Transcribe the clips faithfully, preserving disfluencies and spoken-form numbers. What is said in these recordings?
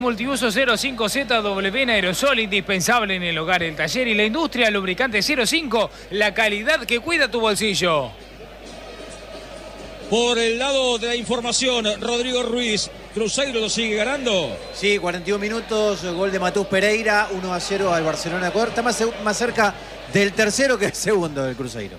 Multiuso cero cinco Z W en aerosol, indispensable en el hogar, el taller y la industria. Lubricante cero cinco, la calidad que cuida tu bolsillo. Por el lado de la información, Rodrigo Ruiz, Cruzeiro lo sigue ganando. Sí, cuarenta y un minutos, gol de Matheus Pereira, uno a cero al Barcelona. Está más, más cerca del tercero que del segundo del Cruzeiro.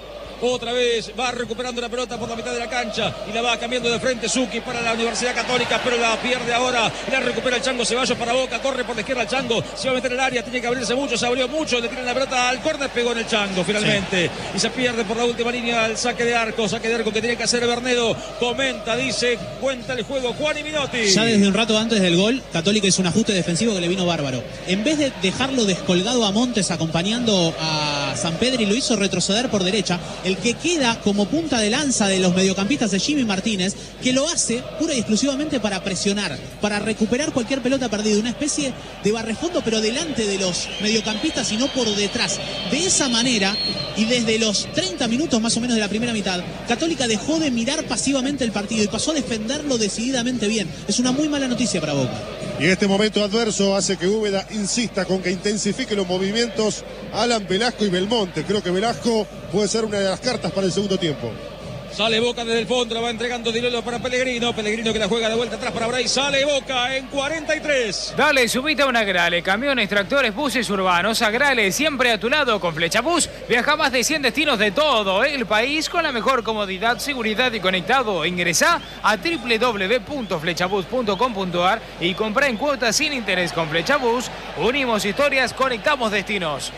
Otra vez va recuperando la pelota por la mitad de la cancha y la va cambiando de frente Zucchi para la Universidad Católica, pero la pierde ahora. La recupera el Chango Ceballos para Boca, corre por la izquierda el Chango, se va a meter en el área, tiene que abrirse mucho, se abrió mucho, le tiran la pelota al córner, pegó en el Chango finalmente. Sí. Y se pierde por la última línea el saque de arco, saque de arco que tiene que hacer Bernedo. Comenta, dice, cuenta el juego Juan y Minotti. Ya desde un rato antes del gol, Católica hizo un ajuste defensivo que le vino bárbaro. En vez de dejarlo descolgado a Montes acompañando a Sampedri, lo hizo retroceder por derecha. El que queda como punta de lanza de los mediocampistas de Jimmy Martínez, que lo hace pura y exclusivamente para presionar, para recuperar cualquier pelota perdida, una especie de barrefondo pero delante de los mediocampistas y no por detrás. De esa manera, y desde los treinta minutos más o menos de la primera mitad, Católica dejó de mirar pasivamente el partido y pasó a defenderlo decididamente bien. Es una muy mala noticia para Boca. Y este momento adverso hace que Úbeda insista con que intensifique los movimientos Alan, Velasco y Belmonte. Creo que Velasco puede ser una de las cartas para el segundo tiempo. Sale Boca desde el fondo, la va entregando Di Lolo para Pellegrino. Pellegrino que la juega de vuelta atrás para Bray. Sale Boca en cuarenta y tres. Dale, subite a una Agrale. Camiones, tractores, buses urbanos. Agrale, siempre a tu lado con Flechabús. Viaja más de cien destinos de todo el país con la mejor comodidad, seguridad y conectado. Ingresá a doble u doble u doble u punto flechabús punto com punto a r y comprá en cuotas sin interés con Flechabús. Unimos historias, conectamos destinos.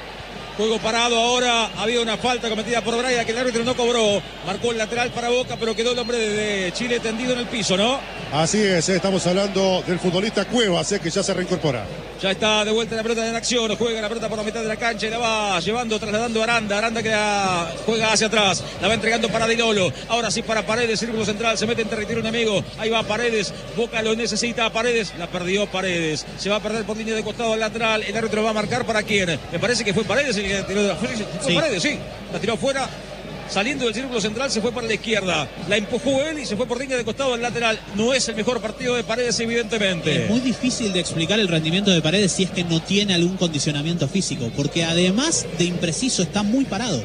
Juego parado ahora, había una falta cometida por Braida que el árbitro no cobró. Marcó el lateral para Boca, pero quedó el hombre de Chile tendido en el piso, ¿no? Así es, estamos hablando del futbolista Cuevas, que ya se reincorpora. Ya está de vuelta la pelota en acción, juega la pelota por la mitad de la cancha y la va llevando, trasladando a Aranda. Aranda que la juega hacia atrás, la va entregando para Di Lolo. Ahora sí para Paredes, círculo central, se mete en territorio enemigo. Ahí va Paredes, Boca lo necesita a Paredes, la perdió Paredes. Se va a perder por línea de costado al lateral, el árbitro va a marcar para quién. Me parece que fue Paredes el que tiró de la fue sí. Paredes, sí, la tiró fuera. Saliendo del círculo central se fue para la izquierda. La empujó él y se fue por línea de costado al lateral. No es el mejor partido de Paredes, evidentemente. Es muy difícil de explicar el rendimiento de Paredes si es que no tiene algún condicionamiento físico, porque además de impreciso está muy parado.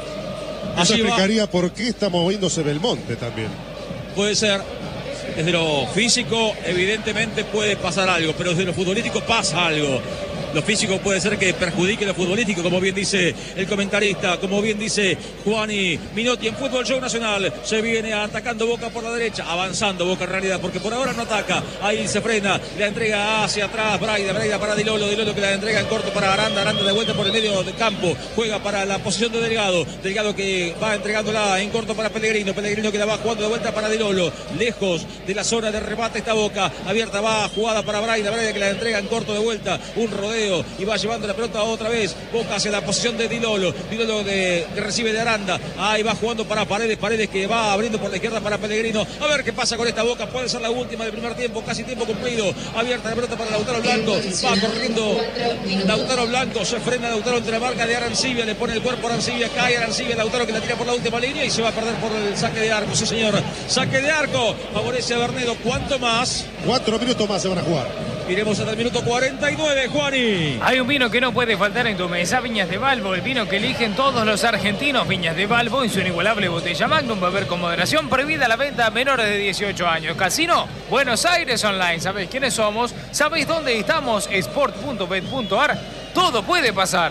Eso explicaría por qué está moviéndose Belmonte también. Puede ser. Desde lo físico evidentemente puede pasar algo, pero desde lo futbolístico pasa algo. Lo físico puede ser que perjudique lo futbolístico, como bien dice el comentarista, como bien dice Juani Minotti. En Fútbol Show Nacional se viene atacando Boca por la derecha, avanzando Boca en realidad, porque por ahora no ataca. Ahí se frena, la entrega hacia atrás, Braida, Braida para Di Lolo, Di Lolo que la entrega en corto para Aranda, Aranda de vuelta por el medio del campo, juega para la posición de Delgado, Delgado que va entregándola en corto para Pellegrino, Pellegrino que la va jugando de vuelta para Di Lolo, lejos de la zona de remate está Boca, abierta va jugada para Braida, Braida que la entrega en corto de vuelta, un rodeo y va llevando la pelota otra vez Boca hacia la posición de Di Lolo, Di Lolo de, que recibe de Aranda, ahí va jugando para Paredes, Paredes que va abriendo por la izquierda para Pellegrino, a ver qué pasa con esta Boca, puede ser la última del primer tiempo, casi tiempo cumplido, abierta la pelota para Lautaro Blanco, va corriendo Lautaro Blanco, se frena Lautaro entre la marca de Arancibia, le pone el cuerpo a Arancibia, cae Arancibia, Lautaro que la tira por la última línea y se va a perder por el saque de arco, sí señor, saque de arco, favorece a Bernedo, ¿cuánto más? Cuatro minutos más se van a jugar. Iremos hasta el minuto cuarenta y nueve, Juani. Hay un vino que no puede faltar en tu mesa, Viñas de Balbo, el vino que eligen todos los argentinos. Viñas de Balbo en su inigualable botella Magnum, beber con moderación, prohibida la venta a menores de dieciocho años. Casino Buenos Aires Online, ¿sabéis quiénes somos? ¿Sabéis dónde estamos? sport punto bet punto a r. Todo puede pasar.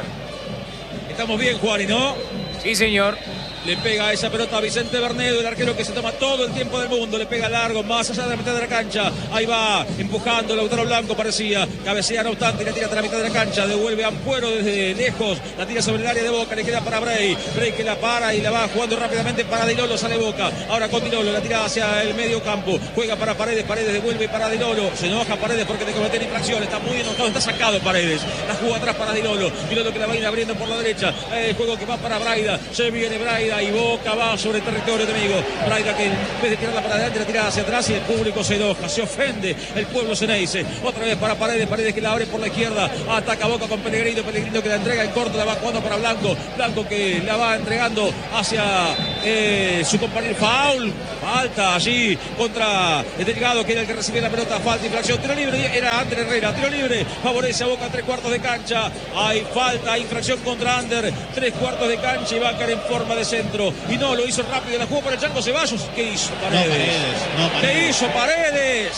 Estamos bien, Juani, ¿no? Sí, señor. Le pega esa pelota a Vicente Bernedo, el arquero que se toma todo el tiempo del mundo. Le pega largo, más allá de la mitad de la cancha. Ahí va, empujando Lautaro Blanco, parecía. Cabecea, no obstante, y la tira hasta la mitad de la cancha. Devuelve a Ampuero desde lejos. La tira sobre el área de Boca, le queda para Bray. Bray que la para y la va jugando rápidamente para Di Lolo. Sale Boca. Ahora con Di Lolo, la tira hacia el medio campo. Juega para Paredes, Paredes devuelve para Di Lolo. Se enoja Paredes porque le cometen infracción. Está muy enojado, está sacado Paredes. La jugó atrás para Di Lolo. Di Lolo que la va a ir abriendo por la derecha. El juego que va para Braida. Se viene Braida y Boca va sobre el territorio enemigo. Braida que en vez de tirarla para adelante la tira hacia atrás y el público se enoja, se ofende el pueblo ceneice. Otra vez para Paredes, Paredes que la abre por la izquierda, ataca Boca con Pellegrino, Pellegrino que la entrega en corto, la va jugando para Blanco, Blanco que la va entregando hacia eh, su compañero. Foul, falta allí contra el Delgado, que era el que recibió la pelota. Falta, infracción, tiro libre, era Ander Herrera. Tiro libre, favorece a Boca, tres cuartos de cancha. Hay falta, infracción contra Ander, tres cuartos de cancha y va a caer en forma de centro. Y no, lo hizo rápido, la jugó para el Chango Ceballos. ¿Qué hizo Paredes? No, Paredes, no, Paredes. ¿Qué hizo Paredes?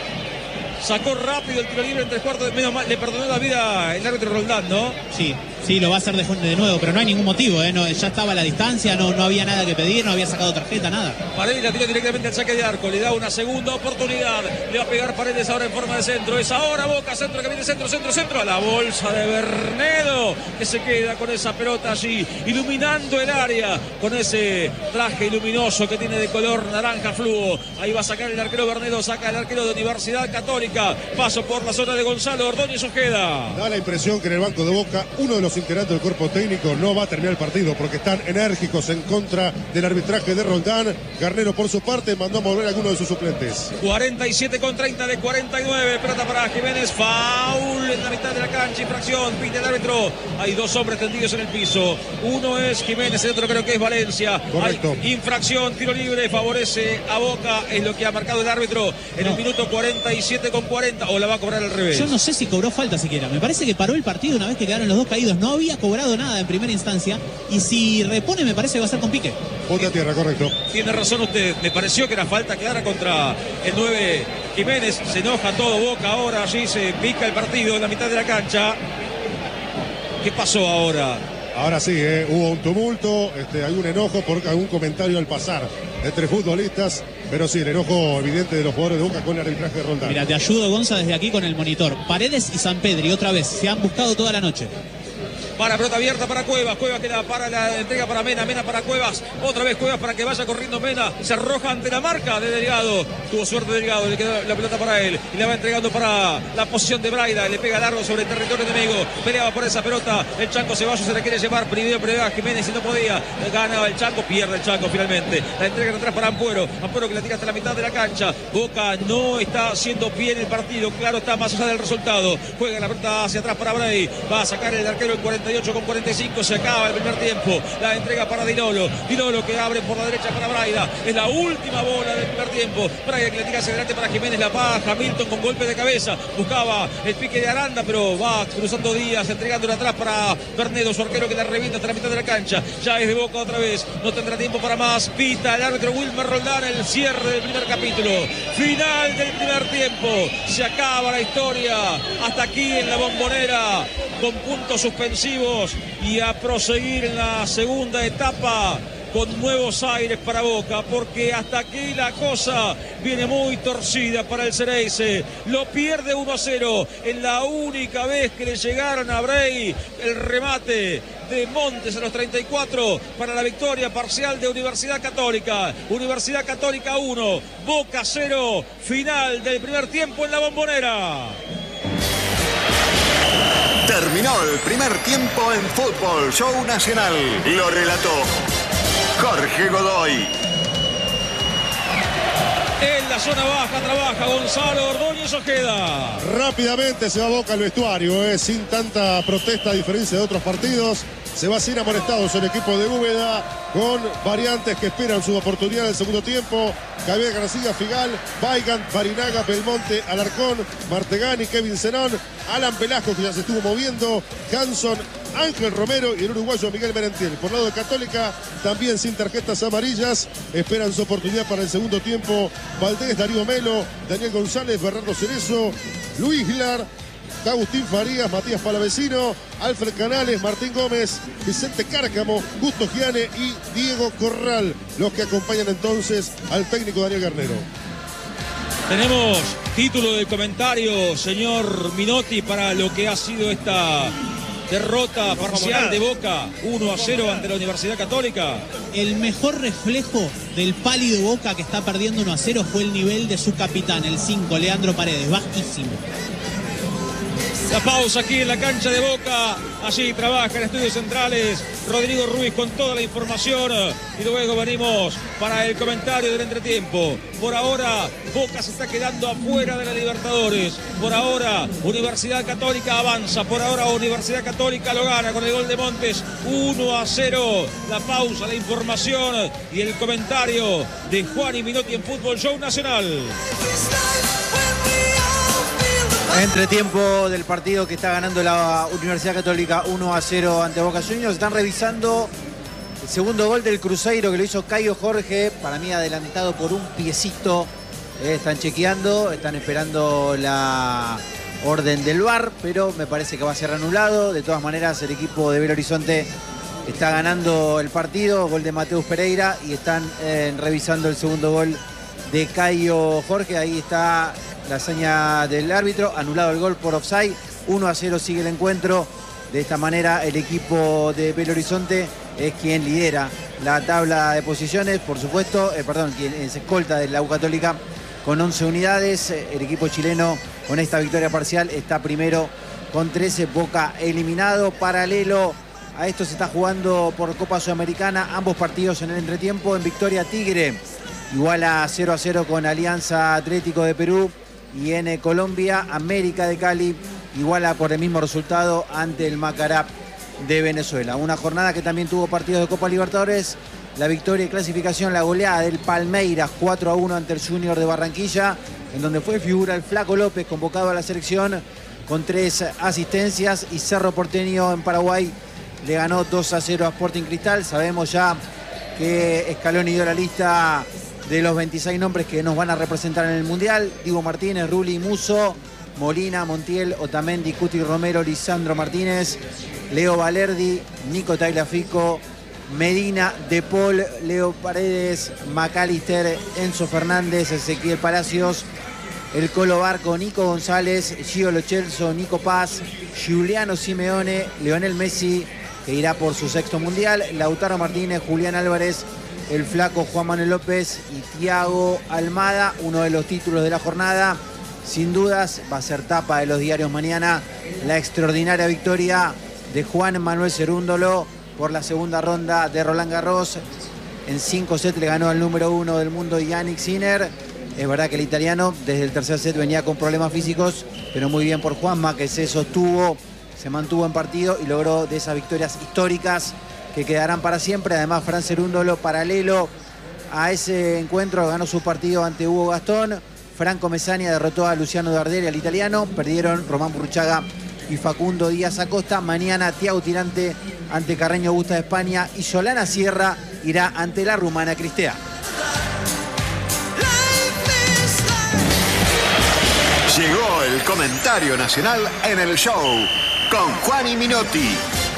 Sacó rápido el tiro libre en tres cuartos. Menos mal, le perdonó la vida el árbitro Roldán, ¿no? Sí, sí, lo va a hacer de, de nuevo, pero no hay ningún motivo, ¿eh? No, ya estaba a la distancia, no, no había nada que pedir, no había sacado tarjeta, nada. Paredes la tira directamente al saque de arco, le da una segunda oportunidad. Le va a pegar Paredes ahora en forma de centro. Es ahora Boca, centro que viene, centro, centro, centro. A la bolsa de Bernedo, que se queda con esa pelota allí, iluminando el área con ese traje luminoso que tiene de color naranja fluo. Ahí va a sacar el arquero Bernedo, saca el arquero de Universidad Católica. Paso por la zona de Gonzalo Ordóñez Ojeda. Da la impresión que en el banco de Boca uno de los integrantes del cuerpo técnico no va a terminar el partido porque están enérgicos en contra del arbitraje de Roldán. Garnero por su parte mandó a mover a alguno de sus suplentes. cuarenta y siete con treinta de cuarenta y nueve. Pelota para Jiménez. Foul en la mitad de la cancha. Infracción. Pide el árbitro. Hay dos hombres tendidos en el piso. Uno es Jiménez, el otro creo que es Valencia. Correcto. Hay infracción. Tiro libre. Favorece a Boca. Es lo que ha marcado el árbitro en no. el minuto cuarenta y siete con cuarenta. O la va a cobrar al revés. Yo no sé si cobró falta siquiera. Me parece que paró el partido una vez que quedaron los dos caídos. No había cobrado nada en primera instancia. Y si repone, me parece que va a ser con pique. Ponte a tierra, correcto. Tiene razón usted. Me pareció que era falta clara contra el nueve Jiménez. Se enoja todo Boca ahora. Allí se pica el partido en la mitad de la cancha. ¿Qué pasó ahora? Ahora sí, ¿eh? Hubo un tumulto, este, algún enojo por algún comentario al pasar entre futbolistas, pero sí, el enojo evidente de los jugadores de Boca con el arbitraje de Roldán. Mira, te ayudo, Gonza, desde aquí con el monitor. Paredes y Sampedri, otra vez, se han buscado toda la noche. Para, pelota abierta para Cuevas. Cuevas que la para la entrega para Mena. Mena para Cuevas. Otra vez Cuevas para que vaya corriendo Mena. Se arroja ante la marca de Delgado. Tuvo suerte Delgado. Le quedó la pelota para él. Y la va entregando para la posición de Braida. Le pega largo sobre el territorio enemigo. Peleaba por esa pelota. El Chanco Ceballos se la quiere llevar. Primero peleaba Jiménez y no podía. Ganaba el Chanco. Pierde el Chanco finalmente. La entrega atrás para Ampuero. Ampuero que la tira hasta la mitad de la cancha. Boca no está haciendo bien el partido. Claro está, más allá del resultado. Juega la pelota hacia atrás para Bray. Va a sacar el arquero el cuarenta y ocho con cuarenta y cinco. Se acaba el primer tiempo. La entrega para Dinolo. Dinolo que abre por la derecha para Braida. Es la última bola del primer tiempo. Braida que la tira hacia adelante para Jiménez. La baja Milton con golpe de cabeza. Buscaba el pique de Aranda, pero va cruzando Díaz, entregándola atrás para Bernedo, su arquero que la revienta hasta la mitad de la cancha. Ya es de Boca otra vez. No tendrá tiempo para más. Pita el árbitro Wilmer Roldán el cierre del primer capítulo. Final del primer tiempo. Se acaba la historia. Hasta aquí en la Bombonera. Con puntos suspensivos. Y a proseguir en la segunda etapa con nuevos aires para Boca, porque hasta aquí la cosa viene muy torcida para el Xereyce. Lo pierde uno a cero en la única vez que le llegaron a Bray el remate de Montes a los treinta y cuatro para la victoria parcial de Universidad Católica. Universidad Católica uno, Boca cero, final del primer tiempo en la Bombonera. Terminó el primer tiempo en Fútbol Show Nacional. Lo relató Jorge Godoy. En la zona baja trabaja Gonzalo Ordóñez Ojeda. Rápidamente se va Boca al vestuario, eh, sin tanta protesta a diferencia de otros partidos. Se va sin amonestados el equipo de Úbeda, con variantes que esperan su oportunidad en el segundo tiempo. Javier García, Figal, Weigand, Barinaga, Belmonte, Alarcón, Martegani, Kevin Zenón, Alan Velasco, que ya se estuvo moviendo, Hanson, Ángel Romero y el uruguayo Miguel Merentiel. Por lado de Católica, también sin tarjetas amarillas, esperan su oportunidad para el segundo tiempo. Valdés, Darío Melo, Daniel González, Bernardo Cerezo, Luis Gilar, Agustín Farías, Matías Palavecino, Alfred Canales, Martín Gómez, Vicente Cárcamo, Gusto Giane y Diego Corral, los que acompañan entonces al técnico Daniel Garnero. Tenemos título de comentario, señor Minotti, para lo que ha sido esta derrota parcial de Boca, uno a cero ante la Universidad Católica. El mejor reflejo del pálido Boca que está perdiendo uno a cero fue el nivel de su capitán, el cinco, Leandro Paredes, bajísimo. La pausa aquí en la cancha de Boca. Allí trabaja en Estudios Centrales Rodrigo Ruiz con toda la información. Y luego venimos para el comentario del entretiempo. Por ahora, Boca se está quedando afuera de la Libertadores. Por ahora, Universidad Católica avanza. Por ahora, Universidad Católica lo gana con el gol de Montes. uno a cero. La pausa, la información y el comentario de Juan y Minotti en Fútbol Show Nacional. Entretiempo del partido que está ganando la Universidad Católica uno a cero ante Boca Juniors. Están revisando el segundo gol del Cruzeiro que lo hizo Caio Jorge, para mí adelantado por un piecito. Eh, están chequeando, están esperando la orden del V A R, pero me parece que va a ser anulado. De todas maneras, el equipo de Belo Horizonte está ganando el partido, gol de Mateus Pereira, y están eh, revisando el segundo gol de Caio Jorge. Ahí está la seña del árbitro, anulado el gol por offside. uno a cero sigue el encuentro. De esta manera el equipo de Belo Horizonte es quien lidera la tabla de posiciones, por supuesto, eh, perdón, quien es escolta de la U Católica con once unidades. El equipo chileno con esta victoria parcial está primero con trece. Boca eliminado. Paralelo a esto se está jugando por Copa Sudamericana, ambos partidos en el entretiempo. En victoria Tigre igual a cero a cero con Alianza Atlético de Perú. Y en Colombia, América de Cali iguala por el mismo resultado ante el Macará de Venezuela. Una jornada que también tuvo partidos de Copa Libertadores. La victoria y clasificación, la goleada del Palmeiras cuatro a uno ante el Junior de Barranquilla, en donde fue figura el Flaco López, convocado a la selección con tres asistencias. Y Cerro Porteño en Paraguay le ganó dos a cero a Sporting Cristal. Sabemos ya que Scaloni dio la lista de los veintiséis nombres que nos van a representar en el Mundial. Diego Martínez, Rulli, Musso, Molina, Montiel, Otamendi, Cuti Romero, Lisandro Martínez, Leo Valerdi, Nico Tagliafico, Medina, De Paul, Leo Paredes, McAllister, Enzo Fernández, Ezequiel Palacios, el Colo Barco, Nico González, Gio Lo Celso, Nico Paz, Giuliano Simeone, Lionel Messi, que irá por su sexto Mundial, Lautaro Martínez, Julián Álvarez, el Flaco Juan Manuel López y Thiago Almada. Uno de los títulos de la jornada, sin dudas, va a ser tapa de los diarios mañana, la extraordinaria victoria de Juan Manuel Cerúndolo por la segunda ronda de Roland Garros. En cinco sets le ganó al número uno del mundo, Yannick Sinner. Es verdad que el italiano desde el tercer set venía con problemas físicos, pero muy bien por Juanma, que se sostuvo, se mantuvo en partido y logró de esas victorias históricas que quedarán para siempre. Además, Fran Cerúndolo, paralelo a ese encuentro, ganó su partido ante Hugo Gastón. Franco Mesania derrotó a Luciano Darderi, al italiano. Perdieron Román Burruchaga y Facundo Díaz Acosta. Mañana Thiago Tirante ante Carreño Busta de España. Y Solana Sierra irá ante la rumana Cristea. Llegó el comentario nacional en el show con Juan y Minotti.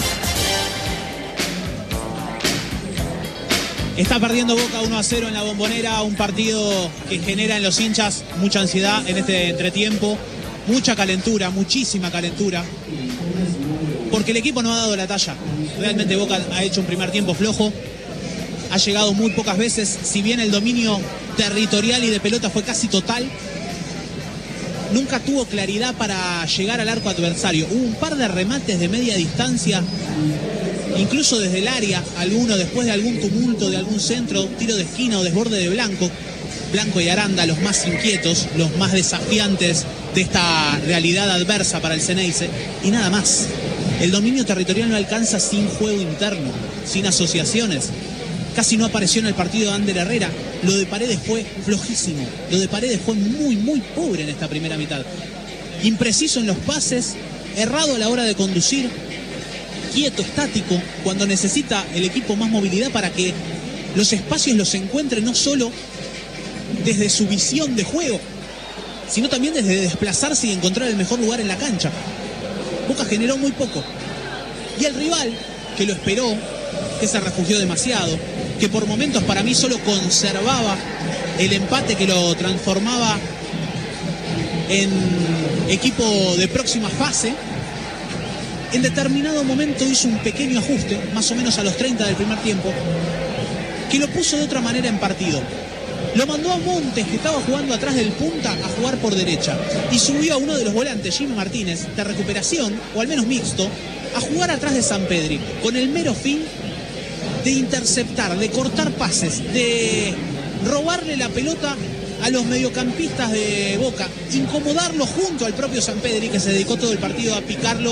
Está perdiendo Boca uno a cero en la Bombonera, un partido que genera en los hinchas mucha ansiedad en este entretiempo, mucha calentura, muchísima calentura, porque el equipo no ha dado la talla. Realmente Boca ha hecho un primer tiempo flojo, ha llegado muy pocas veces, si bien el dominio territorial y de pelota fue casi total, nunca tuvo claridad para llegar al arco adversario. Hubo un par de remates de media distancia, incluso desde el área, alguno después de algún tumulto, de algún centro, tiro de esquina o desborde de Blanco. Blanco y Aranda, los más inquietos, los más desafiantes de esta realidad adversa para el Ceneice. Y nada más. El dominio territorial no alcanza sin juego interno, sin asociaciones. Casi no apareció en el partido de Ander Herrera. Lo de Paredes fue flojísimo. Lo de Paredes fue muy, muy pobre en esta primera mitad. Impreciso en los pases, errado a la hora de conducir, quieto, estático, cuando necesita el equipo más movilidad para que los espacios los encuentre no solo desde su visión de juego, sino también desde desplazarse y encontrar el mejor lugar en la cancha. Boca generó muy poco. Y el rival, que lo esperó, que se refugió demasiado, que por momentos para mí solo conservaba el empate que lo transformaba en equipo de próxima fase, en determinado momento hizo un pequeño ajuste, más o menos a los treinta del primer tiempo, que lo puso de otra manera en partido. Lo mandó a Montes, que estaba jugando atrás del punta, a jugar por derecha. Y subió a uno de los volantes, Jimmy Martínez, de recuperación, o al menos mixto, a jugar atrás de Sampedri, con el mero fin de interceptar, de cortar pases, de robarle la pelota a los mediocampistas de Boca, incomodarlo junto al propio Sampedri, que se dedicó todo el partido a picarlo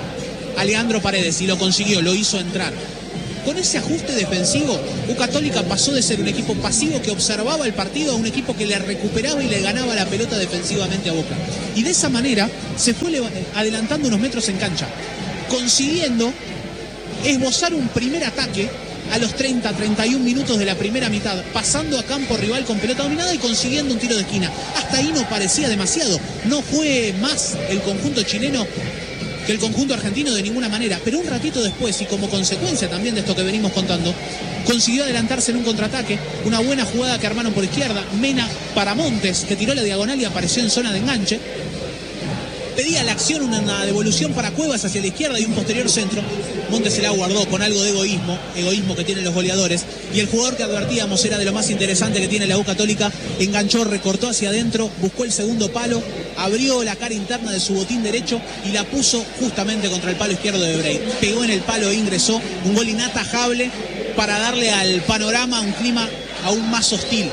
a Leandro Paredes, y lo consiguió, lo hizo entrar. Con ese ajuste defensivo, U Católica pasó de ser un equipo pasivo que observaba el partido a un equipo que le recuperaba y le ganaba la pelota defensivamente a Boca. Y de esa manera se fue adelantando unos metros en cancha, consiguiendo esbozar un primer ataque a los treinta, treinta y un minutos de la primera mitad, pasando a campo rival con pelota dominada y consiguiendo un tiro de esquina. Hasta ahí no parecía demasiado, no fue más el conjunto chileno que el conjunto argentino de ninguna manera, pero un ratito después, y como consecuencia también de esto que venimos contando, consiguió adelantarse en un contraataque, una buena jugada que armaron por izquierda, Mena para Montes, que tiró la diagonal y apareció en zona de enganche. Pedía la acción, una devolución para Cuevas hacia la izquierda y un posterior centro. Montes se la guardó con algo de egoísmo, egoísmo que tienen los goleadores. Y el jugador que advertíamos era de lo más interesante que tiene la U Católica. Enganchó, recortó hacia adentro, buscó el segundo palo, abrió la cara interna de su botín derecho y la puso justamente contra el palo izquierdo de Brey. Pegó en el palo e ingresó. Un gol inatajable para darle al panorama un clima aún más hostil.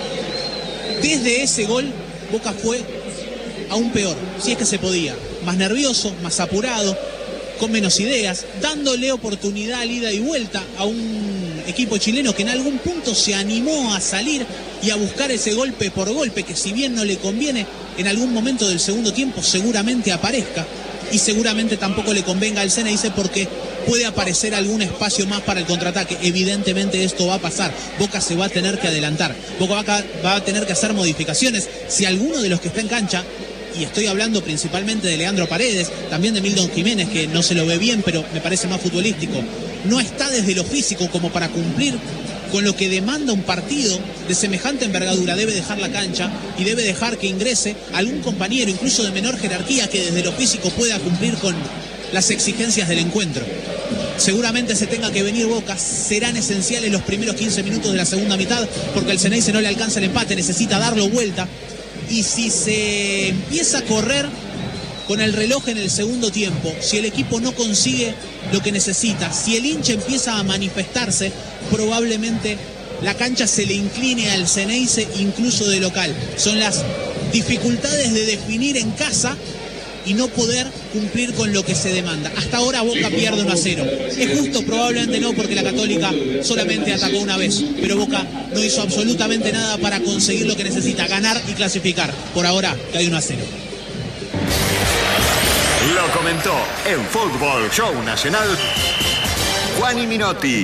Desde ese gol, Boca fue aún peor, si es que se podía. Más nervioso, más apurado, con menos ideas, dándole oportunidad al ida y vuelta a un equipo chileno que en algún punto se animó a salir y a buscar ese golpe por golpe, que si bien no le conviene, en algún momento del segundo tiempo seguramente aparezca, y seguramente tampoco le convenga al Ceneice porque puede aparecer algún espacio más para el contraataque. Evidentemente esto va a pasar, Boca se va a tener que adelantar, Boca va a, va a tener que hacer modificaciones. Si alguno de los que está en cancha, y estoy hablando principalmente de Leandro Paredes, también de Milton Jiménez, que no se lo ve bien, pero me parece más futbolístico, no está desde lo físico como para cumplir con lo que demanda un partido de semejante envergadura, debe dejar la cancha y debe dejar que ingrese algún compañero, incluso de menor jerarquía, que desde lo físico pueda cumplir con las exigencias del encuentro. Seguramente se tenga que venir Boca, serán esenciales los primeros quince minutos de la segunda mitad, porque el Ceneice no le alcanza el empate, necesita darlo vuelta. Y si se empieza a correr con el reloj en el segundo tiempo, si el equipo no consigue lo que necesita, si el hincha empieza a manifestarse, probablemente la cancha se le incline al Ceneice incluso de local. Son las dificultades de definir en casa y no poder cumplir con lo que se demanda. Hasta ahora Boca pierde uno a cero. ¿Es justo? Probablemente no, porque la Católica solamente atacó una vez, pero Boca no hizo absolutamente nada para conseguir lo que necesita, ganar y clasificar. Por ahora cae uno a cero. Lo comentó en Fútbol Show Nacional Juani Minotti.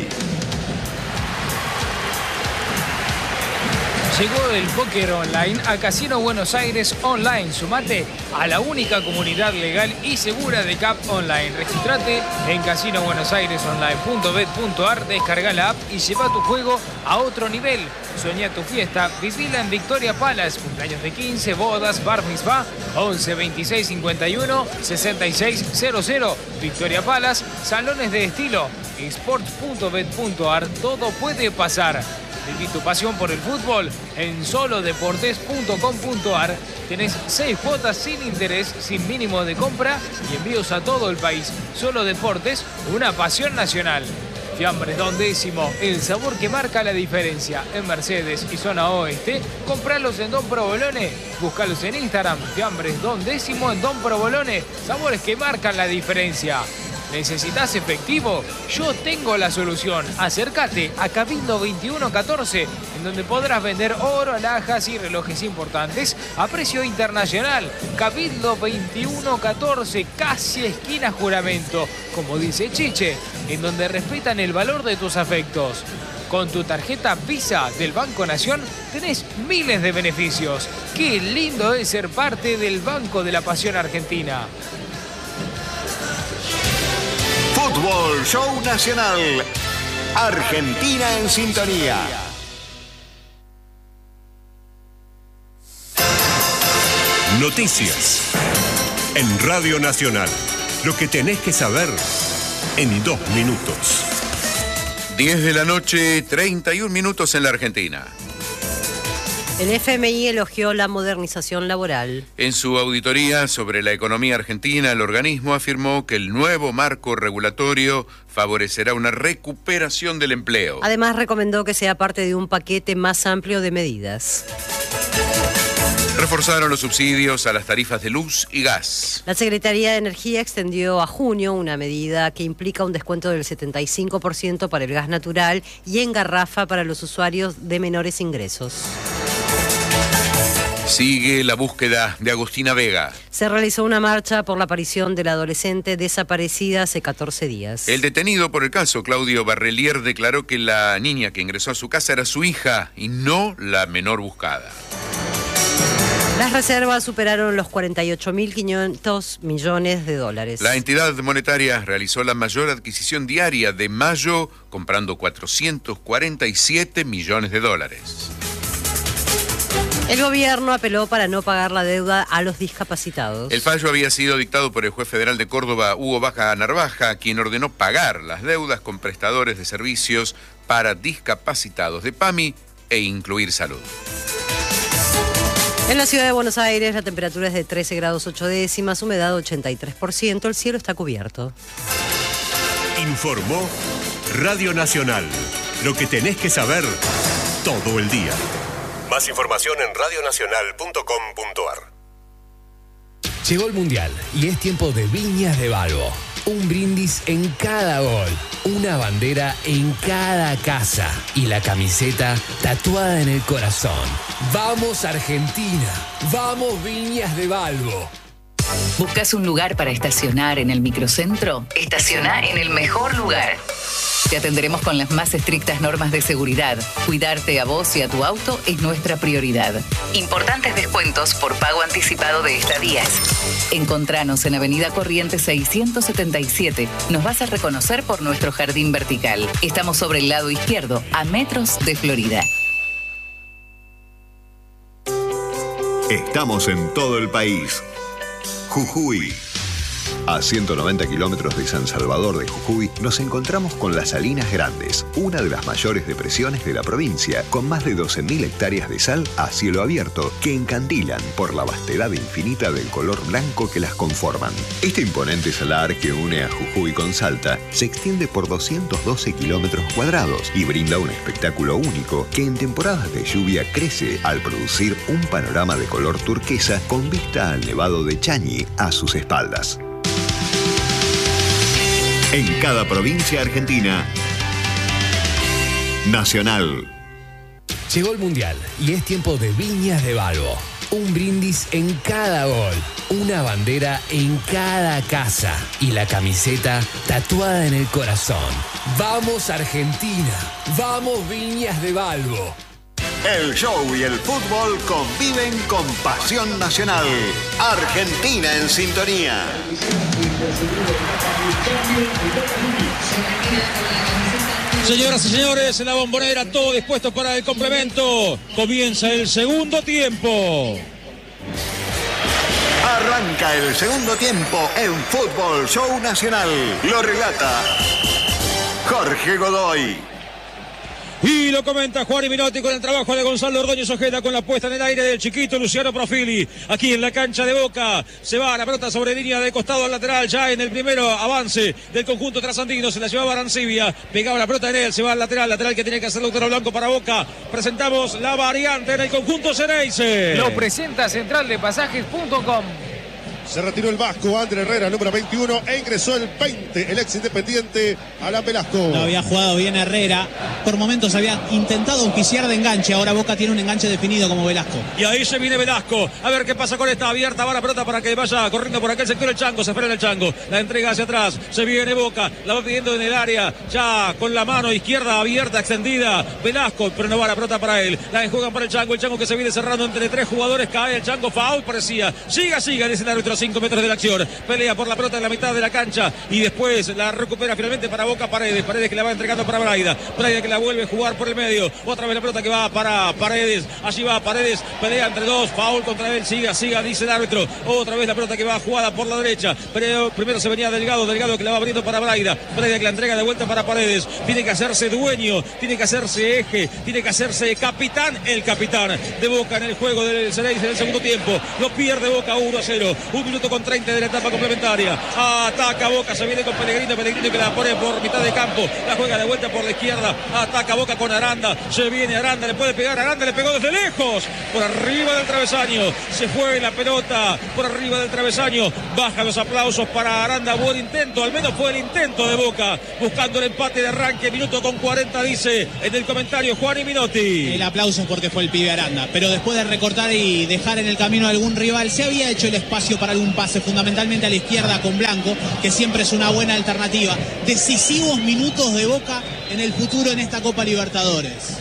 Llegó el póker online a Casino Buenos Aires Online. Sumate a la única comunidad legal y segura de C A P Online. Registrate en casino buenos aires online punto bet punto ar, descarga la app y lleva tu juego a otro nivel. Soñá tu fiesta, vivila en Victoria Palace, cumpleaños de quince, bodas, bar mitzvah, once veintiséis cincuenta y uno sesenta y seis cero cero. Victoria Palace, salones de estilo, sports punto bet punto ar, todo puede pasar. Viví tu pasión por el fútbol en solo deportes punto com punto ar. Tenés seis cuotas sin interés, sin mínimo de compra y envíos a todo el país. Solo Deportes, una pasión nacional. Fiambres Don Décimo, el sabor que marca la diferencia. En Mercedes y zona oeste, compralos en Don Provolone. Búscalos en Instagram, Fiambres Don Décimo en Don Provolone. Sabores que marcan la diferencia. ¿Necesitas efectivo? Yo tengo la solución. Acércate a Cabildo veintiuno catorce, en donde podrás vender oro, alhajas y relojes importantes a precio internacional. Cabildo veintiuno catorce, casi esquina Juramento, como dice Chiche, en donde respetan el valor de tus afectos. Con tu tarjeta Visa del Banco Nación tenés miles de beneficios. Qué lindo es ser parte del Banco de la Pasión Argentina. Fútbol Show Nacional. Argentina en sintonía. Noticias en Radio Nacional. Lo que tenés que saber en dos minutos. diez de la noche, treinta y un minutos en la Argentina. El F M I elogió la modernización laboral. En su auditoría sobre la economía argentina, el organismo afirmó que el nuevo marco regulatorio favorecerá una recuperación del empleo. Además, recomendó que sea parte de un paquete más amplio de medidas. Reforzaron los subsidios a las tarifas de luz y gas. La Secretaría de Energía extendió a junio una medida que implica un descuento del setenta y cinco por ciento para el gas natural y en garrafa para los usuarios de menores ingresos. Sigue la búsqueda de Agustina Vega. Se realizó una marcha por la aparición de la adolescente desaparecida hace catorce días. El detenido por el caso, Claudio Barrelier, declaró que la niña que ingresó a su casa era su hija y no la menor buscada. Las reservas superaron los cuarenta y ocho mil quinientos millones de dólares. La entidad monetaria realizó la mayor adquisición diaria de mayo, comprando cuatrocientos cuarenta y siete millones de dólares. El gobierno apeló para no pagar la deuda a los discapacitados. El fallo había sido dictado por el juez federal de Córdoba, Hugo Baja Narvaja, quien ordenó pagar las deudas con prestadores de servicios para discapacitados de PAMI e incluir salud. En la ciudad de Buenos Aires la temperatura es de trece grados ocho décimas, humedad ochenta y tres por ciento, el cielo está cubierto. Informó Radio Nacional. Lo que tenés que saber todo el día. Más información en radio nacional punto com punto a r. Llegó el Mundial y es tiempo de Viñas de Balbo. Un brindis en cada gol, una bandera en cada casa y la camiseta tatuada en el corazón. ¡Vamos Argentina! ¡Vamos Viñas de Balbo! ¿Buscas un lugar para estacionar en el microcentro? Estaciona en el mejor lugar. Te atenderemos con las más estrictas normas de seguridad. Cuidarte a vos y a tu auto es nuestra prioridad. Importantes descuentos por pago anticipado de estadías. Encontranos en Avenida Corrientes seiscientos setenta y siete. Nos vas a reconocer por nuestro jardín vertical. Estamos sobre el lado izquierdo, a metros de Florida. Estamos en todo el país. Jujuy. A ciento noventa kilómetros de San Salvador de Jujuy nos encontramos con las Salinas Grandes, una de las mayores depresiones de la provincia, con más de doce mil hectáreas de sal a cielo abierto que encandilan por la vastedad infinita del color blanco que las conforman. Este imponente salar que une a Jujuy con Salta se extiende por doscientos doce kilómetros cuadrados y brinda un espectáculo único que en temporadas de lluvia crece al producir un panorama de color turquesa con vista al Nevado de Chañi a sus espaldas. En cada provincia argentina, Nacional. Llegó el Mundial y es tiempo de Viñas de Balbo. Un brindis en cada gol, una bandera en cada casa y la camiseta tatuada en el corazón. ¡Vamos Argentina! ¡Vamos Viñas de Balbo! El show y el fútbol conviven con pasión nacional. Argentina en sintonía. Señoras y señores, en la Bombonera todo dispuesto para el complemento. Comienza el segundo tiempo. Arranca el segundo tiempo en Fútbol Show Nacional. Lo relata Jorge Godoy. Y lo comenta Juan Minotti con el trabajo de Gonzalo Ordóñez Ojeda, con la puesta en el aire del chiquito Luciano Profili. Aquí en la cancha de Boca se va la pelota sobre línea de costado al lateral, ya en el primero avance del conjunto trasandino. Se la llevaba Arancibia, pegaba la pelota en él, se va al lateral, lateral que tiene que hacer Lautaro Blanco para Boca. Presentamos la variante en el conjunto Ceneice. Lo presenta central de pasajes punto com. Se retiró el vasco André Herrera, número veintiuno, e ingresó el veinte, el ex Independiente, Alan Velasco. No había jugado bien Herrera. Por momentos había intentado auspiciar de enganche. Ahora Boca tiene un enganche definido como Velasco. Y ahí se viene Velasco. A ver qué pasa con esta abierta. Va la pelota para que vaya corriendo por aquel sector el Chango. Se frena el Chango. La entrega hacia atrás. Se viene Boca. La va pidiendo en el área. Ya con la mano izquierda abierta, extendida. Velasco, pero no va la pelota para él. La enjuegan para el Chango. El Chango que se viene cerrando entre tres jugadores. Cae el Chango. Foul parecía. Siga, siga, dice el árbitro. los cinco metros de la acción. Pelea por la pelota en la mitad de la cancha y después la recupera finalmente para Boca. Paredes. Paredes que la va entregando para Braida. Braida que la vuelve a jugar por el medio. Otra vez la pelota que va para Paredes. Allí va Paredes. Pelea entre dos. Foul contra él. Siga, siga, dice el árbitro. Otra vez la pelota que va jugada por la derecha. Pero primero se venía Delgado. Delgado que la va abriendo para Braida. Braida que la entrega de vuelta para Paredes. Tiene que hacerse dueño. Tiene que hacerse eje. Tiene que hacerse capitán. El capitán de Boca en el juego del Xerez en el segundo tiempo. Lo pierde Boca uno a cero. Un minuto con treinta de la etapa complementaria. Ataca Boca. Se viene con Pellegrino. Pellegrino que la pone por mitad de campo. La juega de vuelta por la izquierda. Ataca Boca con Aranda. Se viene Aranda. Le puede pegar. Aranda le pegó desde lejos. Por arriba del travesaño. Se fue la pelota. Por arriba del travesaño. Baja los aplausos para Aranda. Buen intento. Al menos fue el intento de Boca. Buscando el empate de arranque. Minuto con cuarenta dice en el comentario Juan y Minotti. El aplauso porque fue el pibe Aranda. Pero después de recortar y dejar en el camino a algún rival, se había hecho el espacio para algún pase. Fundamentalmente a la izquierda con Blanco. Que siempre es una buena alternativa. Decisivos minutos de Boca en el futuro en esta Copa Libertadores.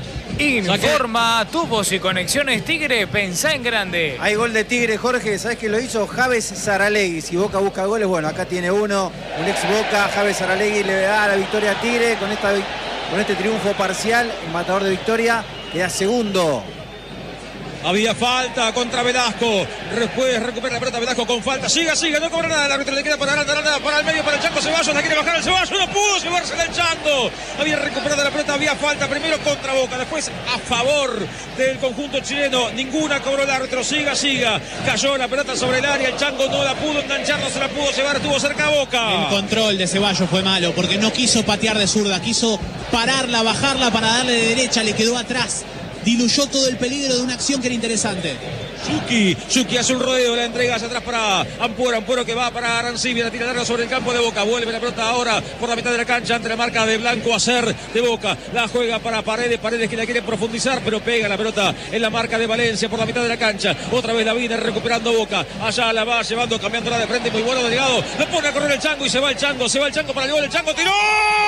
Informa Tubos y Conexiones Tigre, pensá en grande. Hay gol de Tigre, Jorge, ¿sabés que lo hizo? Javes Saralegui. Si Boca busca goles, bueno, acá tiene uno, un ex Boca. Javes Saralegui le da la victoria a Tigre con, esta, con este triunfo parcial. El matador de Victoria queda segundo. Había falta contra Velasco. Después recupera la pelota Velasco con falta. Siga, siga, no cobra nada. El árbitro le queda para Aranda, Aranda, para el medio, para el Chango Ceballos. La quiere bajar el Ceballos. No pudo llevarse el Chango. Había recuperado la pelota. Había falta primero contra Boca. Después a favor del conjunto chileno. Ninguna cobró el árbitro. Siga, siga. Cayó la pelota sobre el área. El Chango no la pudo enganchar. No se la pudo llevar. Estuvo cerca a Boca. El control de Ceballos fue malo porque no quiso patear de zurda. Quiso pararla, bajarla para darle de derecha. Le quedó atrás. Diluyó todo el peligro de una acción que era interesante. Chucky, Chucky hace un rodeo, la entrega hacia atrás para Ampuero, Ampuero que va para Arancibia, la tira larga sobre el campo de Boca, vuelve la pelota ahora por la mitad de la cancha ante la marca de Blanco Acer de Boca, la juega para Paredes, Paredes que la quiere profundizar, pero pega la pelota en la marca de Valencia por la mitad de la cancha, otra vez la viene recuperando Boca, allá la va llevando, cambiándola de frente, muy bueno Delgado, lo pone a correr el Chango y se va el Chango, se va el Chango para el gol, el Chango tiró,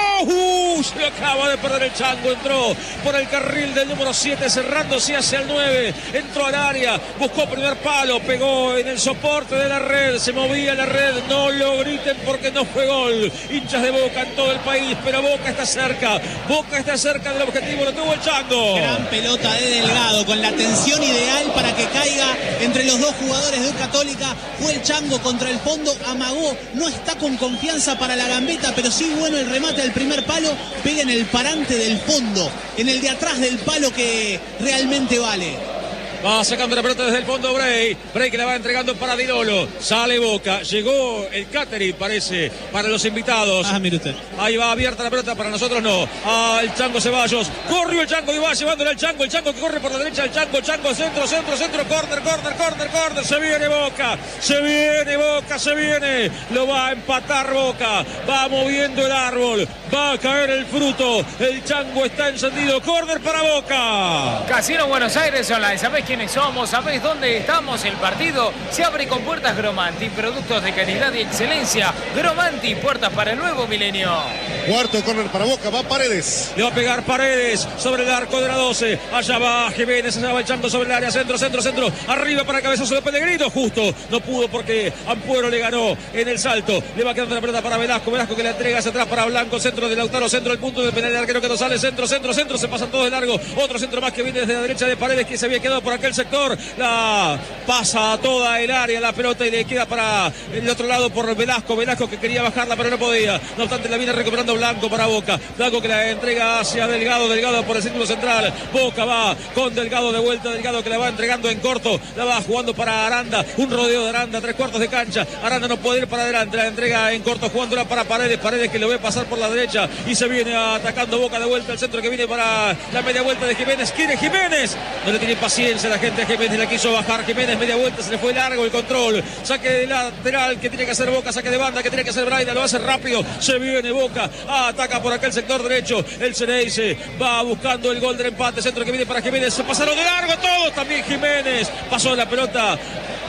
uh, se acaba de perder el Chango, entró por el carril del número siete, cerrándose hacia el nueve, entró al área, buscó primer palo, pegó en el soporte de la red, se movía la red, no lo griten porque no fue gol. Hinchas de Boca en todo el país, pero Boca está cerca, Boca está cerca del objetivo, lo tuvo el Chango. Gran pelota de Delgado, con la tensión ideal para que caiga entre los dos jugadores de Católica, fue el Chango contra el fondo, amagó, no está con confianza para la gambeta, pero sí bueno el remate del primer palo, pega en el parante del fondo, en el de atrás del palo que realmente vale. Va sacando la pelota desde el fondo Bray. Bray que la va entregando para Dinolo. Sale Boca. Llegó el catering, parece, para los invitados. Ah, mire usted. Ahí va abierta la pelota, para nosotros no. Ah, el Chango Ceballos. Corrió el Chango y va llevándole al Chango. El Chango que corre por la derecha. El Chango, Chango, centro, centro, centro. Corner, corner, corner, corner. Se viene Boca. Se viene Boca, se viene. Lo va a empatar Boca. Va moviendo el árbol. Va a caer el fruto. El Chango está encendido. Corner para Boca. Casino Buenos Aires Online. ¿Sabés quiénes somos? ¿Sabés dónde estamos? El partido se abre con puertas Gromanti, productos de calidad y excelencia. Gromanti, puertas para el nuevo milenio. Cuarto córner para Boca, va Paredes. Le va a pegar Paredes sobre el arco de la doce. Allá va Jiménez, allá va el Chango sobre el área. Centro, centro, centro. Arriba para el cabezazo de Pellegrino. Justo, no pudo porque Ampuero le ganó en el salto. Le va quedando la pelota para Velasco. Velasco que la entrega hacia atrás para Blanco. Centro de Lautaro, centro del punto de penal. El arquero que no sale. Centro, centro, centro. Se pasan todos de largo. Otro centro más que viene desde la derecha de Paredes, que se había quedado por aquel sector. La pasa a toda el área la pelota y le queda para el otro lado por Velasco. Velasco que quería bajarla pero no podía. No obstante la viene recuperando Blanco para Boca. Blanco que la entrega hacia Delgado. Delgado por el círculo central. Boca va con Delgado de vuelta. Delgado que la va entregando en corto. La va jugando para Aranda. Un rodeo de Aranda. Tres cuartos de cancha. Aranda no puede ir para adelante. La entrega en corto jugándola para Paredes. Paredes que lo ve pasar por la derecha y se viene atacando Boca de vuelta. El centro que viene para la media vuelta de Jiménez. Quiere Jiménez. No le tiene paciencia la gente a Jiménez. La quiso bajar Jiménez. Media vuelta. Se le fue largo el control. Saque de lateral que tiene que hacer Boca. Saque de banda que tiene que hacer Braida. Lo hace rápido. Se viene Boca. Ataca por aquel sector derecho. El Xerez va buscando el gol del empate. Centro que viene para Jiménez. Se pasaron de largo todos. También Jiménez. Pasó la pelota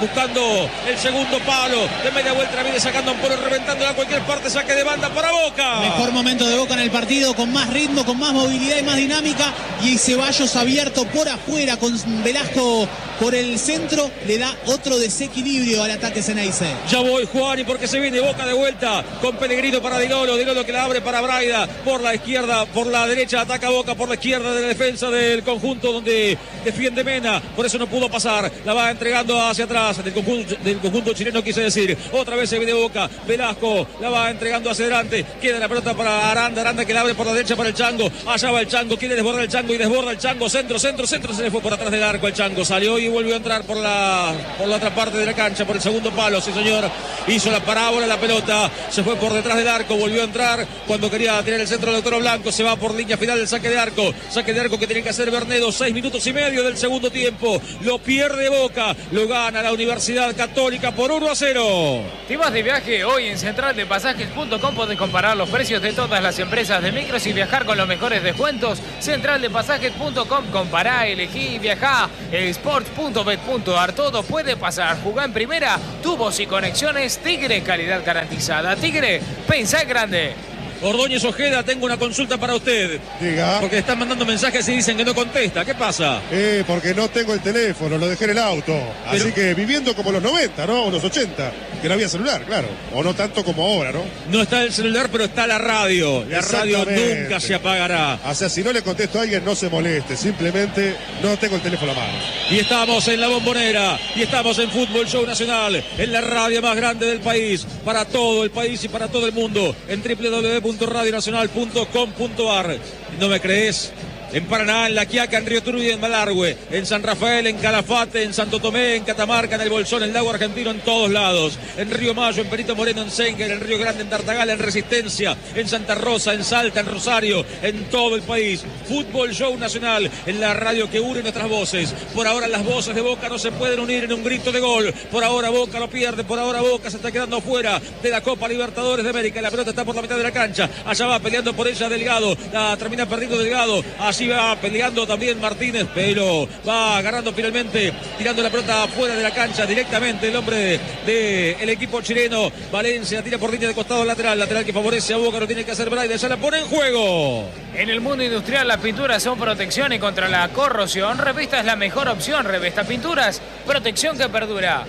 buscando el segundo palo. De media vuelta viene sacando Ampuero, reventando a cualquier parte, saque de banda para Boca. Mejor momento de Boca en el partido, con más ritmo, con más movilidad y más dinámica. Y Ceballos abierto por afuera con Velasco por el centro, le da otro desequilibrio al ataque Ceneice. Ya voy, Juani, porque se viene Boca de vuelta con Pellegrino para Di Lolo. Di Lolo que la abre para Braida por la izquierda, por la derecha ataca Boca por la izquierda de la defensa del conjunto donde defiende Mena. Por eso no pudo pasar. La va entregando hacia atrás del conjunto, del conjunto chileno, quise decir. Otra vez se viene Boca. Velasco la va entregando hacia adelante. Queda la pelota para Aranda. Aranda que la abre por la derecha para el Chango. Allá va el Chango. Quiere desbordar el Chango y desborda el Chango. Centro, centro, centro. Se le fue por atrás del arco el Chango. Salió y volvió a entrar por la, por la otra parte de la cancha, por el segundo palo. Sí, señor. Hizo la parábola la pelota. Se fue por detrás del arco. Volvió a entrar cuando quería tirar el centro del Toro Blanco. Se va por línea final del saque de arco. Saque de arco que tiene que hacer Bernedo. Seis minutos y medio del segundo tiempo. Lo pierde Boca. Lo gana la Universidad Católica por uno a cero. Si vas de viaje hoy en central de pasajes punto com podés comparar los precios de todas las empresas de micros y viajar con los mejores descuentos. central de pasajes punto com, compará, elegí y viajá. Sports punto bet punto ar, todo puede pasar. Jugá en primera, tubos y conexiones Tigre, calidad garantizada. Tigre, pensá en grande. Ordóñez Ojeda, tengo una consulta para usted. Diga. Porque están mandando mensajes y dicen que no contesta. ¿Qué pasa? Eh, porque no tengo el teléfono, lo dejé en el auto. Pero... Así que viviendo como los noventa, ¿no? O los ochenta, que no había celular, claro. O no tanto como ahora, ¿no? No está el celular, pero está la radio. La radio nunca se apagará. O sea, si no le contesto a alguien, no se moleste. Simplemente no tengo el teléfono a mano. Y estamos en La Bombonera. Y estamos en Fútbol Show Nacional. En la radio más grande del país. Para todo el país y para todo el mundo. En doble u doble u doble u punto radio nacional punto com punto ar. ¿No me crees? En Paraná, en La Quiaca, en Río Turbio, en Malargüe, en San Rafael, en Calafate, en Santo Tomé, en Catamarca, en El Bolsón, en el Lago Argentino, en todos lados. En Río Mayo, en Perito Moreno, en Senger, en Río Grande, en Tartagal, en Resistencia, en Santa Rosa, en Salta, en Rosario, en todo el país. Fútbol Show Nacional, en la radio que une nuestras voces. Por ahora las voces de Boca no se pueden unir en un grito de gol. Por ahora Boca lo pierde, por ahora Boca se está quedando fuera de la Copa Libertadores de América. La pelota está por la mitad de la cancha. Allá va peleando por ella Delgado. La termina perdiendo Delgado. Así va peleando también Martínez, pero va agarrando finalmente, tirando la pelota fuera de la cancha directamente el hombre del de, de equipo chileno. Valencia tira por línea de costado lateral, lateral que favorece a Boca, lo tiene que hacer Braida, ya la pone en juego. En el mundo industrial las pinturas son protección y contra la corrosión. Revesta es la mejor opción. Revesta Pinturas, protección que perdura.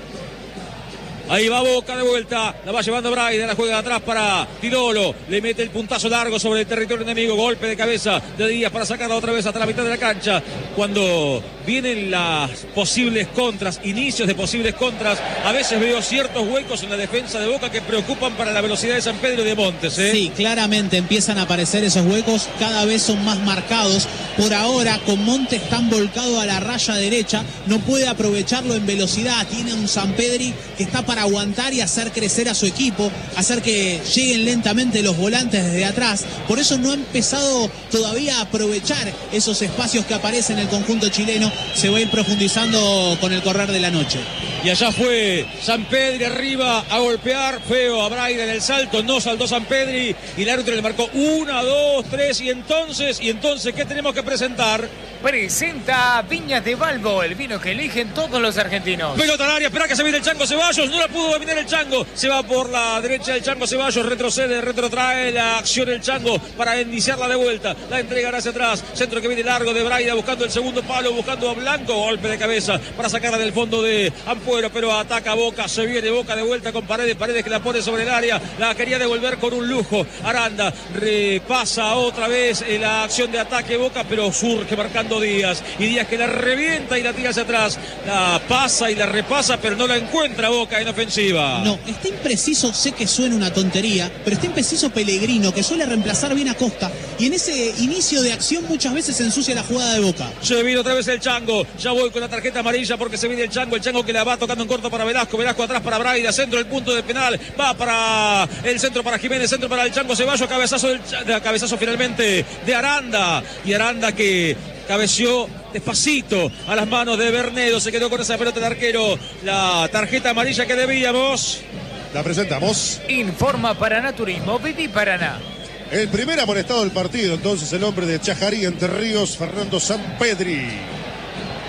Ahí va Boca de vuelta, la va llevando Braida, la juega atrás para Tirolo, le mete el puntazo largo sobre el territorio enemigo, golpe de cabeza de Díaz para sacarla otra vez hasta la mitad de la cancha. Cuando vienen las posibles contras, inicios de posibles contras, a veces veo ciertos huecos en la defensa de Boca que preocupan para la velocidad de San Pedro y de Montes, ¿eh? Sí, claramente empiezan a aparecer esos huecos, cada vez son más marcados. Por ahora, con Montes tan volcado a la raya derecha, no puede aprovecharlo en velocidad. Tiene un San Pedri que está para aguantar y hacer crecer a su equipo, hacer que lleguen lentamente los volantes desde atrás. Por eso no ha empezado todavía a aprovechar esos espacios que aparecen en el conjunto chileno. Se va a ir profundizando con el correr de la noche. Y allá fue San Pedri arriba a golpear, feo a Braida en el salto, no saltó San Pedri y el árbitro le marcó una, dos, tres y entonces, y entonces, ¿qué tenemos que presentar? Presenta Viñas de Balbo, el vino que eligen todos los argentinos. Pelota al área, espera que se viene el Chango Ceballos, no la pudo dominar el Chango, se va por la derecha el Chango Ceballos, retrocede, retrotrae la acción el Chango para iniciarla de vuelta, la entrega hacia atrás, centro que viene largo de Braida buscando el segundo palo, buscando a Blanco, golpe de cabeza para sacarla del fondo de Ampuero, pero ataca Boca, se viene Boca de vuelta con Paredes, Paredes que la pone sobre el área, la quería devolver con un lujo, Aranda repasa otra vez la acción de ataque Boca, pero surge marcando Díaz, y Díaz que la revienta y la tira hacia atrás, la pasa y la repasa, pero no la encuentra Boca en ofensiva. No, está impreciso, sé que suena una tontería, pero está impreciso Pellegrino, que suele reemplazar bien a Costa, y en ese inicio de acción muchas veces se ensucia la jugada de Boca. Se viene otra vez el Chango, ya voy con la tarjeta amarilla porque se viene el Chango, el Chango que la va tocando en corto para Velasco, Velasco atrás para Braida, centro del punto de penal, va para el centro para Jiménez, centro para el Chango Ceballos, cabezazo, del, cabezazo finalmente de Aranda, y Aranda que cabeció despacito a las manos de Bernedo, se quedó con esa pelota de arquero, la tarjeta amarilla que debíamos. La presentamos. Informa Paraná Turismo, Viví Paraná. El primer amonestado del partido, entonces el hombre de Chajarí, Entre Ríos, Fernando Sampedri.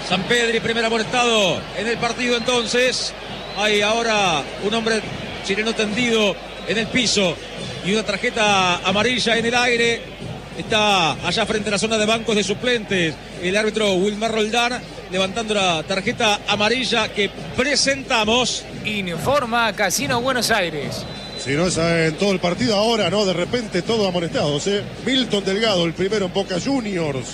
Sampedri, primer amonestado en el partido entonces. Hay ahora un hombre chileno tendido en el piso y una tarjeta amarilla en el aire. Está allá frente a la zona de bancos de suplentes el árbitro Wilmar Roldán levantando la tarjeta amarilla que presentamos. Informa Casino Buenos Aires. Si no es en todo el partido ahora, ¿no? De repente todos amonestados, ¿eh? Milton Delgado, el primero en Boca Juniors.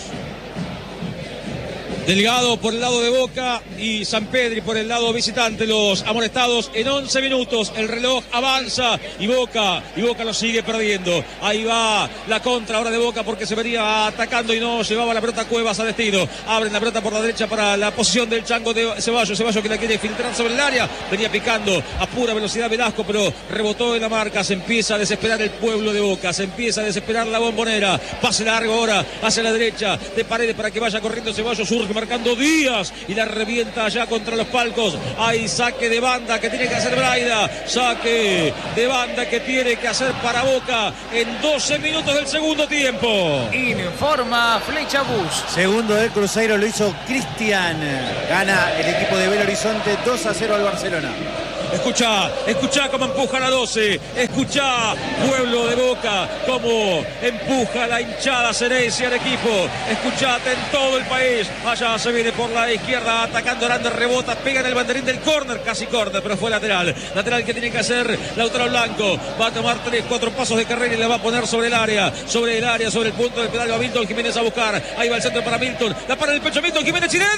Delgado por el lado de Boca y Sampedri por el lado visitante, los amonestados en once minutos. El reloj avanza y Boca, y Boca lo sigue perdiendo. Ahí va la contra ahora de Boca porque se venía atacando y no llevaba la pelota Cuevas a destino. Abren la pelota por la derecha para la posición del chango de Ceballos. Ceballos que la quiere filtrar sobre el área. Venía picando a pura velocidad Velasco, pero rebotó en la marca. Se empieza a desesperar el pueblo de Boca. Se empieza a desesperar la Bombonera. Pase largo ahora hacia la derecha de Paredes para que vaya corriendo Ceballos. Surge marcando Díaz y la revienta allá contra los palcos. Hay saque de banda que tiene que hacer Braida. Saque de banda que tiene que hacer para Boca en doce minutos del segundo tiempo. Informa Flecha Bus. Segundo del Cruzeiro lo hizo Cristian. Gana el equipo de Belo Horizonte dos a cero al Barcelona. Escuchá, escuchá cómo empuja la doce, escuchá, pueblo de Boca, cómo empuja la hinchada Cerecia al equipo, escuchate en todo el país. Allá se viene por la izquierda, atacando Aranda, rebota, pega en el banderín del córner, casi córner, pero fue lateral, lateral que tiene que hacer Lautaro Blanco, va a tomar tres, cuatro pasos de carrera y la va a poner sobre el área, sobre el área, sobre el punto del pedal, va Milton Jiménez a buscar, ahí va el centro para Milton, la para el pecho Milton Jiménez, chilena,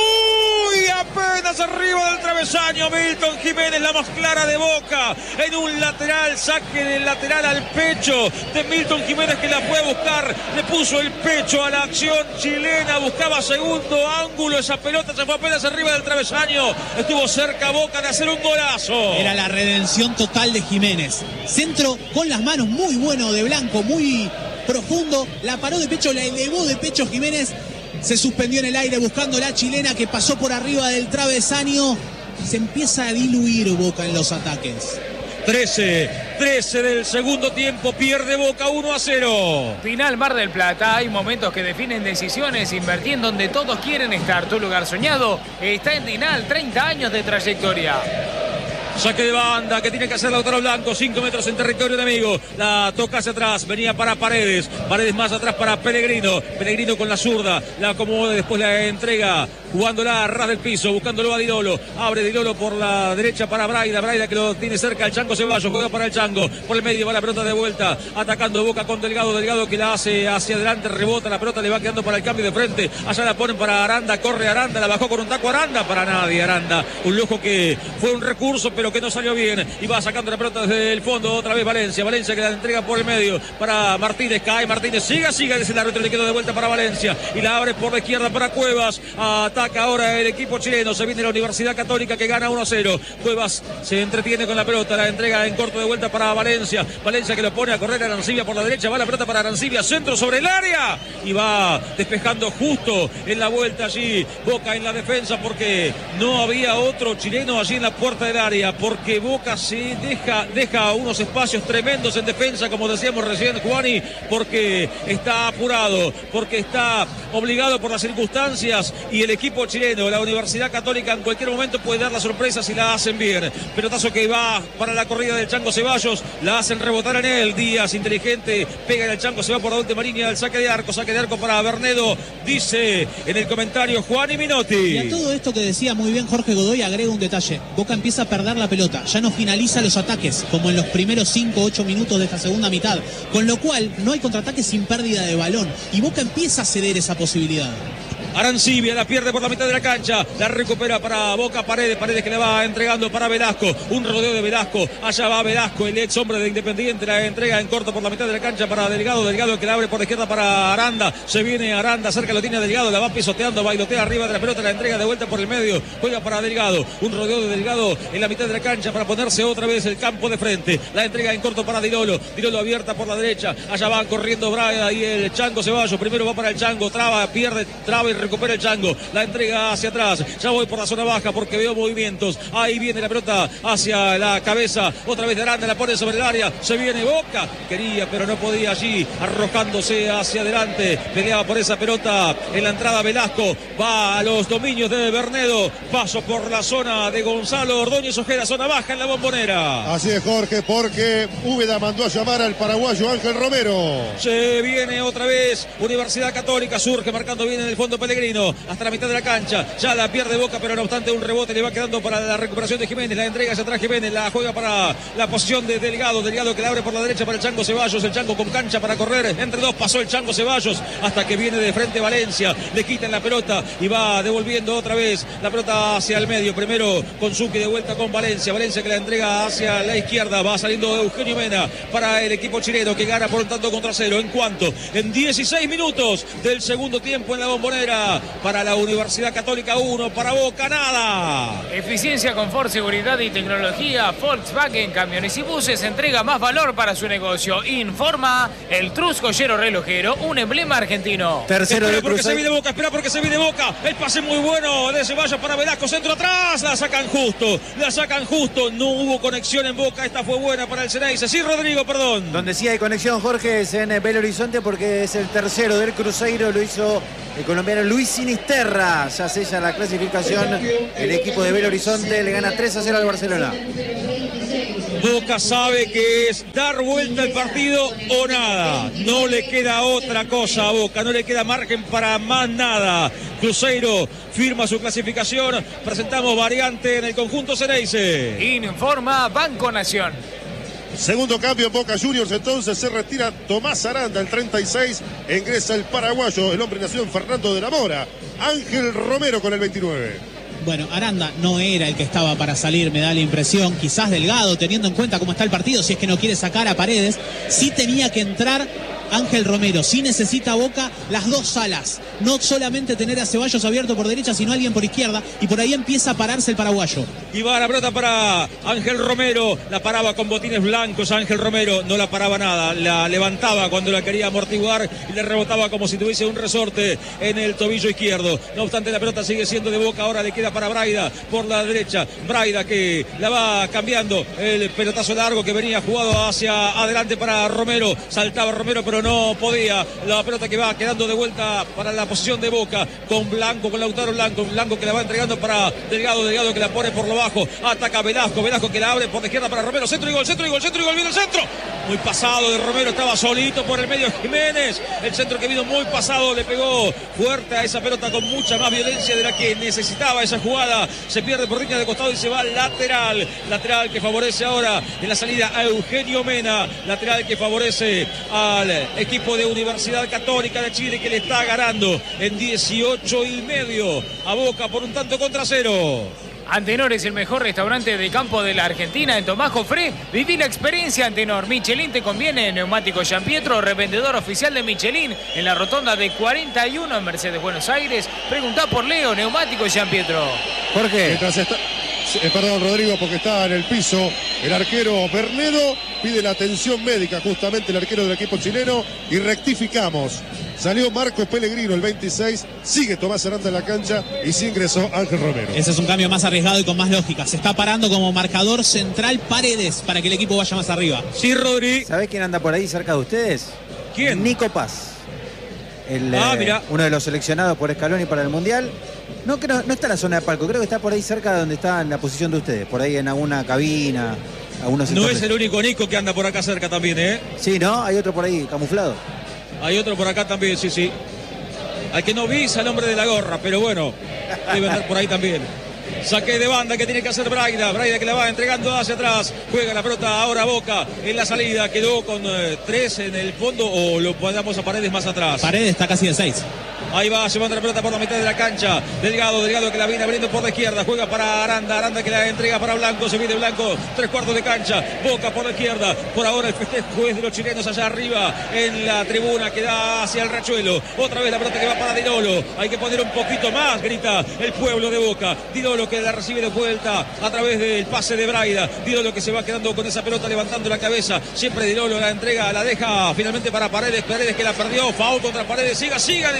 uy, apenas arriba del travesaño, Milton Jiménez, la más clara de Boca, en un lateral, saque del lateral al pecho de Milton Jiménez que la fue a buscar, le puso el pecho a la acción chilena, buscaba segundo ángulo, esa pelota se fue apenas arriba del travesaño, estuvo cerca Boca de hacer un golazo. Era la redención total de Jiménez, centro con las manos muy bueno de Blanco, muy profundo, la paró de pecho, la elevó de pecho Jiménez, se suspendió en el aire buscando la chilena que pasó por arriba del travesaño. Se empieza a diluir Boca en los ataques. trece, trece del segundo tiempo, pierde Boca uno a cero. Final Mar del Plata, hay momentos que definen decisiones, invertir en donde todos quieren estar. Tu lugar soñado está en Dinal, treinta años de trayectoria. Saque de banda que tiene que hacer Lautaro Blanco, cinco metros en territorio de amigo, la toca hacia atrás, venía para Paredes, Paredes más atrás para Pellegrino, Pellegrino con la zurda, la acomoda, después la entrega, jugándola a ras del piso, buscándolo a Dilolo, abre Dilolo por la derecha para Braida, Braida que lo tiene cerca, el Chango Ceballos, juega para el Chango, por el medio va la pelota de vuelta, atacando Boca con Delgado, Delgado que la hace hacia adelante, rebota, la pelota le va quedando para el cambio de frente, allá la ponen para Aranda, corre Aranda, la bajó con un taco Aranda, para nadie Aranda, un lujo que fue un recurso, pero que no salió bien y va sacando la pelota desde el fondo otra vez Valencia, Valencia que la entrega por el medio para Martínez, cae Martínez, siga, siga, es el árbitro, le quedó de vuelta para Valencia y la abre por la izquierda para Cuevas, ataca ahora el equipo chileno, se viene la Universidad Católica que gana uno a cero, Cuevas se entretiene con la pelota, la entrega en corto de vuelta para Valencia, Valencia que lo pone a correr a Arancibia por la derecha, va la pelota para Arancibia, centro sobre el área y va despejando justo en la vuelta allí, Boca en la defensa porque no había otro chileno allí en la puerta del área, porque Boca se deja, deja unos espacios tremendos en defensa, como decíamos recién Juani, porque está apurado, porque está obligado por las circunstancias y el equipo chileno, la Universidad Católica en cualquier momento puede dar la sorpresa si la hacen bien. Pelotazo que va para la corrida del Chango Ceballos, la hacen rebotar en él, Díaz inteligente, pega en el Chango, se va por la última línea del saque de arco, saque de arco para Bernedo, dice en el comentario Juani Minotti. Y a todo esto que decía muy bien Jorge Godoy agrega un detalle, Boca empieza a perder la pelota, ya no finaliza los ataques, como en los primeros cinco o ocho minutos de esta segunda mitad, con lo cual no hay contraataques sin pérdida de balón, y Boca empieza a ceder esa posibilidad. Arancibia la pierde por la mitad de la cancha, la recupera para Boca Paredes, Paredes que le va entregando para Velasco, un rodeo de Velasco, allá va Velasco, el ex hombre de Independiente, la entrega en corto por la mitad de la cancha para Delgado, Delgado que la abre por la izquierda para Aranda, se viene Aranda, cerca lo tiene Delgado, la va pisoteando, bailotea arriba de la pelota, la entrega de vuelta por el medio, juega para Delgado, un rodeo de Delgado en la mitad de la cancha para ponerse otra vez el campo de frente, la entrega en corto para Dilolo, Dilolo abierta por la derecha, allá van corriendo Braga y el Chango Ceballos, primero va para el Chango, traba, pierde, traba y recupera el Chango, la entrega hacia atrás, ya voy por la zona baja porque veo movimientos, ahí viene la pelota hacia la cabeza, otra vez de Aranda, la pone sobre el área, se viene Boca, quería pero no podía allí, arrojándose hacia adelante, peleaba por esa pelota en la entrada Velasco, va a los dominios de Bernedo, paso por la zona de Gonzalo Ordóñez Ojeda, zona baja en la Bombonera. Así es, Jorge, porque Úbeda mandó a llamar al paraguayo Ángel Romero. Se viene otra vez Universidad Católica, surge marcando bien en el fondo Pellegrino, hasta la mitad de la cancha, ya la pierde Boca, pero no obstante un rebote le va quedando para la recuperación de Jiménez, la entrega hacia atrás Jiménez, la juega para la posición de Delgado, Delgado que la abre por la derecha para el Chango Ceballos, el Chango con cancha para correr, entre dos pasó el Chango Ceballos, hasta que viene de frente Valencia, le quitan la pelota y va devolviendo otra vez la pelota hacia el medio, primero con Zucchi de vuelta con Valencia, Valencia que la entrega hacia la izquierda, va saliendo Eugenio Mena para el equipo chileno que gana por un tanto contra cero, en cuanto en dieciséis minutos del segundo tiempo en la Bombonera, para la Universidad Católica uno, para Boca nada. Eficiencia, confort, seguridad y tecnología. Volkswagen Camiones y Buses entrega más valor para su negocio. Informa el Truscollero Relojero, un emblema argentino. Tercero espera de porque Cruz. se viene Boca, espera porque se viene Boca. El pase muy bueno de Ceballos para Velasco, centro atrás, la sacan justo, la sacan justo. No hubo conexión en Boca, esta fue buena para el Ceneice. Sí, Rodrigo, perdón. Donde sí hay conexión, Jorge, es en Belo Horizonte porque es el tercero del Cruzeiro, lo hizo el colombiano Luis Sinisterra. Ya sella la clasificación el equipo de Belo Horizonte, le gana tres a cero al Barcelona. Boca sabe que es dar vuelta al partido o nada. No le queda otra cosa a Boca, no le queda margen para más nada. Cruzeiro firma su clasificación. Presentamos variante en el conjunto Ceneice. Informa Banco Nación. Segundo cambio en Boca Juniors, entonces se retira Tomás Aranda, el treinta y seis, e ingresa el paraguayo, el hombre nacido en Fernando de la Mora, Ángel Romero con el veintinueve. Bueno, Aranda no era el que estaba para salir, me da la impresión. Quizás Delgado, teniendo en cuenta cómo está el partido, si es que no quiere sacar a Paredes, sí tenía que entrar Ángel Romero. Sí necesita Boca las dos alas. No solamente tener a Ceballos abierto por derecha, sino alguien por izquierda. Y por ahí empieza a pararse el paraguayo. Y va la pelota para Ángel Romero. La paraba con botines blancos Ángel Romero. No la paraba nada. La levantaba cuando la quería amortiguar y le rebotaba como si tuviese un resorte en el tobillo izquierdo. No obstante, la pelota sigue siendo de Boca. Ahora le queda para Braida por la derecha. Braida que la va cambiando. El pelotazo largo que venía jugado hacia adelante para Romero. Saltaba Romero, pero no podía. La pelota que va quedando de vuelta para la posición de Boca con Blanco, con Lautaro Blanco. Blanco que la va entregando para Delgado. Delgado que la pone por lo bajo. Ataca Velasco. Velasco que la abre por la izquierda para Romero. Centro y gol, centro y gol, centro y gol. Viene el centro. Muy pasado de Romero. Estaba solito por el medio Jiménez. El centro que vino muy pasado. Le pegó fuerte a esa pelota con mucha más violencia de la que necesitaba esa jugada. Se pierde por línea de costado y se va lateral. Lateral que favorece ahora en la salida a Eugenio Mena. Lateral que favorece al equipo de Universidad Católica de Chile, que le está ganando en dieciocho y medio a Boca por un tanto contra cero. Antenor es el mejor restaurante de campo de la Argentina. En Tomás Jofré, viví la experiencia Antenor. Michelin te conviene. Neumático Gianpietro, revendedor oficial de Michelin en la rotonda de cuarenta y uno en Mercedes, Buenos Aires. Preguntá por Leo, Neumático Gianpietro. Jorge. Mientras está... Eh, perdón, Rodrigo, porque está en el piso el arquero Bernedo, pide la atención médica justamente el arquero del equipo chileno y rectificamos. Salió Marcos Pellegrino, el veintiséis, sigue Tomás Aranda en la cancha y sí ingresó Ángel Romero. Ese es un cambio más arriesgado y con más lógica. Se está parando como marcador central Paredes para que el equipo vaya más arriba. Sí, Rodri. ¿Sabés quién anda por ahí cerca de ustedes? ¿Quién? Nico Paz. El, ah, eh, mira. Uno de los seleccionados por Scaloni para el Mundial. No, creo, no está en la zona de palco, creo que está por ahí cerca de donde está en la posición de ustedes, por ahí en alguna cabina, algunos No sectores. es el único Nico que anda por acá cerca también, ¿eh? Sí, ¿no? Hay otro por ahí, camuflado. Hay otro por acá también, sí, sí. Al que no visa el hombre de la gorra, pero bueno, debe andar por ahí también. Saque de banda que tiene que hacer Braida. Braida que la va entregando hacia atrás. Juega la pelota ahora Boca en la salida. Quedó con eh, tres en el fondo o lo podamos a Paredes más atrás. Paredes está casi de seis. Ahí va llevando la pelota por la mitad de la cancha. Delgado, Delgado que la viene abriendo por la izquierda. Juega para Aranda, Aranda que la entrega para Blanco. Se viene Blanco, tres cuartos de cancha. Boca por la izquierda. Por ahora el festejo es de los chilenos allá arriba en la tribuna que da hacia el Rachuelo. Otra vez la pelota que va para Dinolo. Hay que poner un poquito más, grita el pueblo de Boca. Dinolo que la recibe de vuelta a través del pase de Braida. Dinolo que se va quedando con esa pelota levantando la cabeza. Siempre Dinolo la entrega, la deja finalmente para Paredes. Paredes que la perdió. Foul contra Paredes. Siga, siga, dice el árbitro.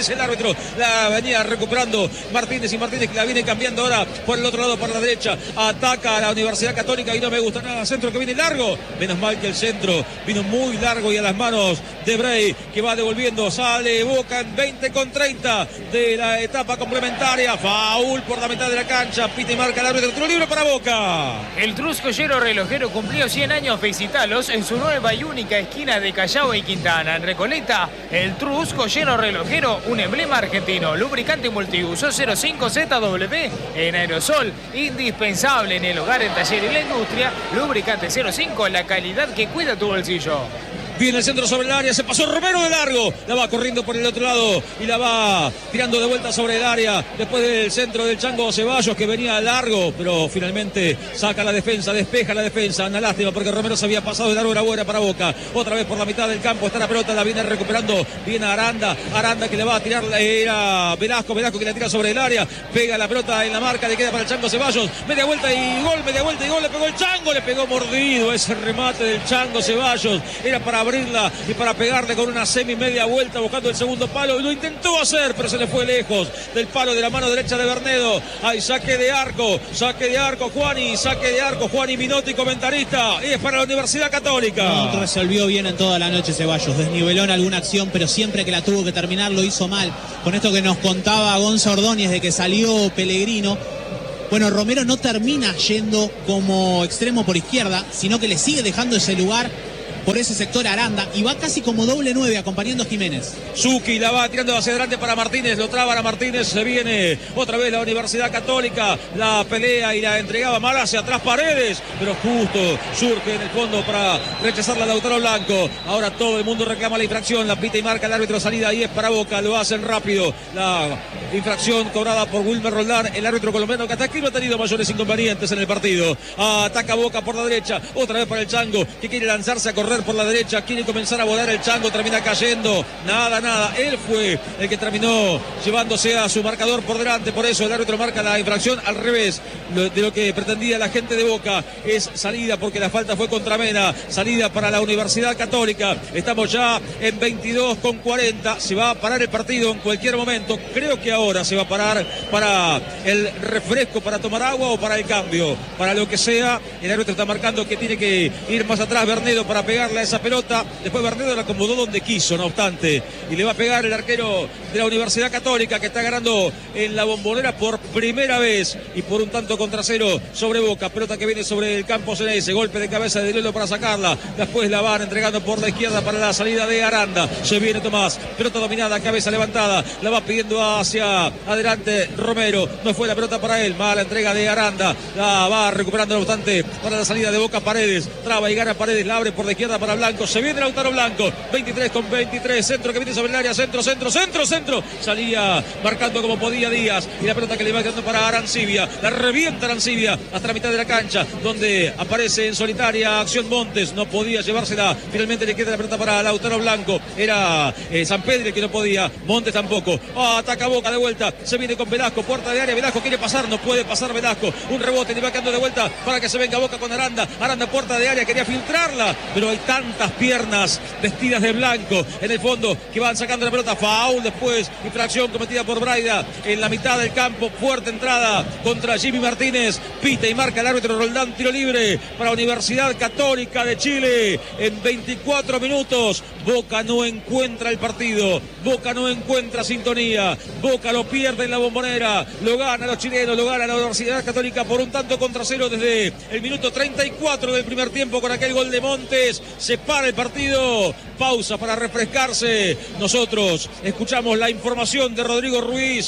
centro. La venía recuperando Martínez y Martínez que la viene cambiando ahora por el otro lado, por la derecha. Ataca a la Universidad Católica y no me gusta nada. Centro que viene largo. Menos mal que el centro vino muy largo y a las manos de Bray, que va devolviendo. Sale Boca en veinte con treinta de la etapa complementaria. Faul por la mitad de la cancha. Pita y marca el árbitro. Tiro libre para Boca. El Truscollero relojero cumplió cien años. Visitalos en su nueva y única esquina de Callao y Quintana. En Recoleta, el Truscollero relojero, un emblema argentino. Lubricante multiuso cero cinco Z W en aerosol. Indispensable en el hogar, el taller y la industria. Lubricante cero cinco, la calidad que cuida tu bolsillo. Viene el centro sobre el área, se pasó Romero de largo, la va corriendo por el otro lado y la va tirando de vuelta sobre el área después del centro del Chango Ceballos que venía largo, pero finalmente saca la defensa, despeja la defensa. Una lástima porque Romero se había pasado de largo, era buena para Boca. Otra vez por la mitad del campo está la pelota, la viene recuperando, viene Aranda, Aranda que le va a tirar, era Velasco, Velasco que la tira sobre el área, pega la pelota en la marca, le queda para el Chango Ceballos, media vuelta y gol, media vuelta y gol, le pegó el Chango, le pegó mordido ese remate del Chango Ceballos, era para abrirla y para pegarle con una semi media vuelta buscando el segundo palo, y lo intentó hacer pero se le fue lejos del palo de la mano derecha de Bernedo. Hay saque de arco, saque de arco Juani, saque de arco Juani Minotti, comentarista, y es para la Universidad Católica. No resolvió bien en toda la noche Ceballos, desniveló en alguna acción pero siempre que la tuvo que terminar lo hizo mal. Con esto que nos contaba Gonza Ordóñez de que salió Pellegrino, bueno, Romero no termina yendo como extremo por izquierda, sino que le sigue dejando ese lugar por ese sector Aranda y va casi como doble nueve acompañando a Jiménez. Zucchi la va tirando hacia adelante para Martínez, lo traba a Martínez, se viene otra vez la Universidad Católica, la pelea y la entregaba mal hacia atrás Paredes, pero justo surge en el fondo para rechazarla a Lautaro Blanco. Ahora todo el mundo reclama la infracción, la pita y marca el árbitro, salida y es para Boca, lo hacen rápido. La infracción cobrada por Wilmer Roldán, el árbitro colombiano que hasta aquí no ha tenido mayores inconvenientes en el partido. Ataca Boca por la derecha, otra vez para el Chango que quiere lanzarse a correr por la derecha, quiere comenzar a volar el Chango, termina cayendo, nada, nada, él fue el que terminó llevándose a su marcador por delante, por eso el árbitro marca la infracción al revés de lo que pretendía la gente de Boca, es salida porque la falta fue contra Mena, salida para la Universidad Católica. Estamos ya en veintidós con cuarenta, se va a parar el partido en cualquier momento, creo que ahora se va a parar para el refresco, para tomar agua o para el cambio, para lo que sea. El árbitro está marcando que tiene que ir más atrás Bernedo para pegar a esa pelota, después Bernedo la acomodó donde quiso, no obstante, y le va a pegar el arquero de la Universidad Católica que está ganando en la Bombonera por primera vez y por un tanto contra cero sobre Boca, pelota que viene sobre el campo Ceneice, golpe de cabeza de Lelo para sacarla, después la van entregando por la izquierda para la salida de Aranda, se viene Tomás, pelota dominada, cabeza levantada, la va pidiendo hacia adelante Romero, no fue la pelota para él, mala entrega de Aranda, la va recuperando no obstante para la salida de Boca Paredes, traba y gana Paredes, la abre por la izquierda para Blanco, se viene Lautaro Blanco, veintitrés con veintitrés, centro que viene sobre el área, centro, centro, centro, centro, salía marcando como podía Díaz, y la pelota que le va quedando para Arancibia, la revienta Arancibia hasta la mitad de la cancha, donde aparece en solitaria acción Montes, no podía llevársela, finalmente le queda la pelota para Lautaro Blanco, era eh, San Pedro el que no podía, Montes tampoco, oh, ataca Boca de vuelta, se viene con Velasco, puerta de área, Velasco quiere pasar, no puede pasar Velasco, un rebote, le va quedando de vuelta para que se venga Boca con Aranda, Aranda puerta de área, quería filtrarla, pero hay tantas piernas vestidas de blanco en el fondo que van sacando la pelota, faul después, infracción cometida por Braida en la mitad del campo, fuerte entrada contra Jimmy Martínez, pita y marca el árbitro Roldán, tiro libre para Universidad Católica de Chile en veinticuatro minutos. Boca no encuentra el partido, Boca no encuentra sintonía, Boca lo pierde en la Bombonera, lo gana los chilenos, lo gana la Universidad Católica por un tanto contra cero desde el minuto treinta y cuatro del primer tiempo con aquel gol de Montes, se para el partido, pausa para refrescarse, nosotros escuchamos la información de Rodrigo Ruiz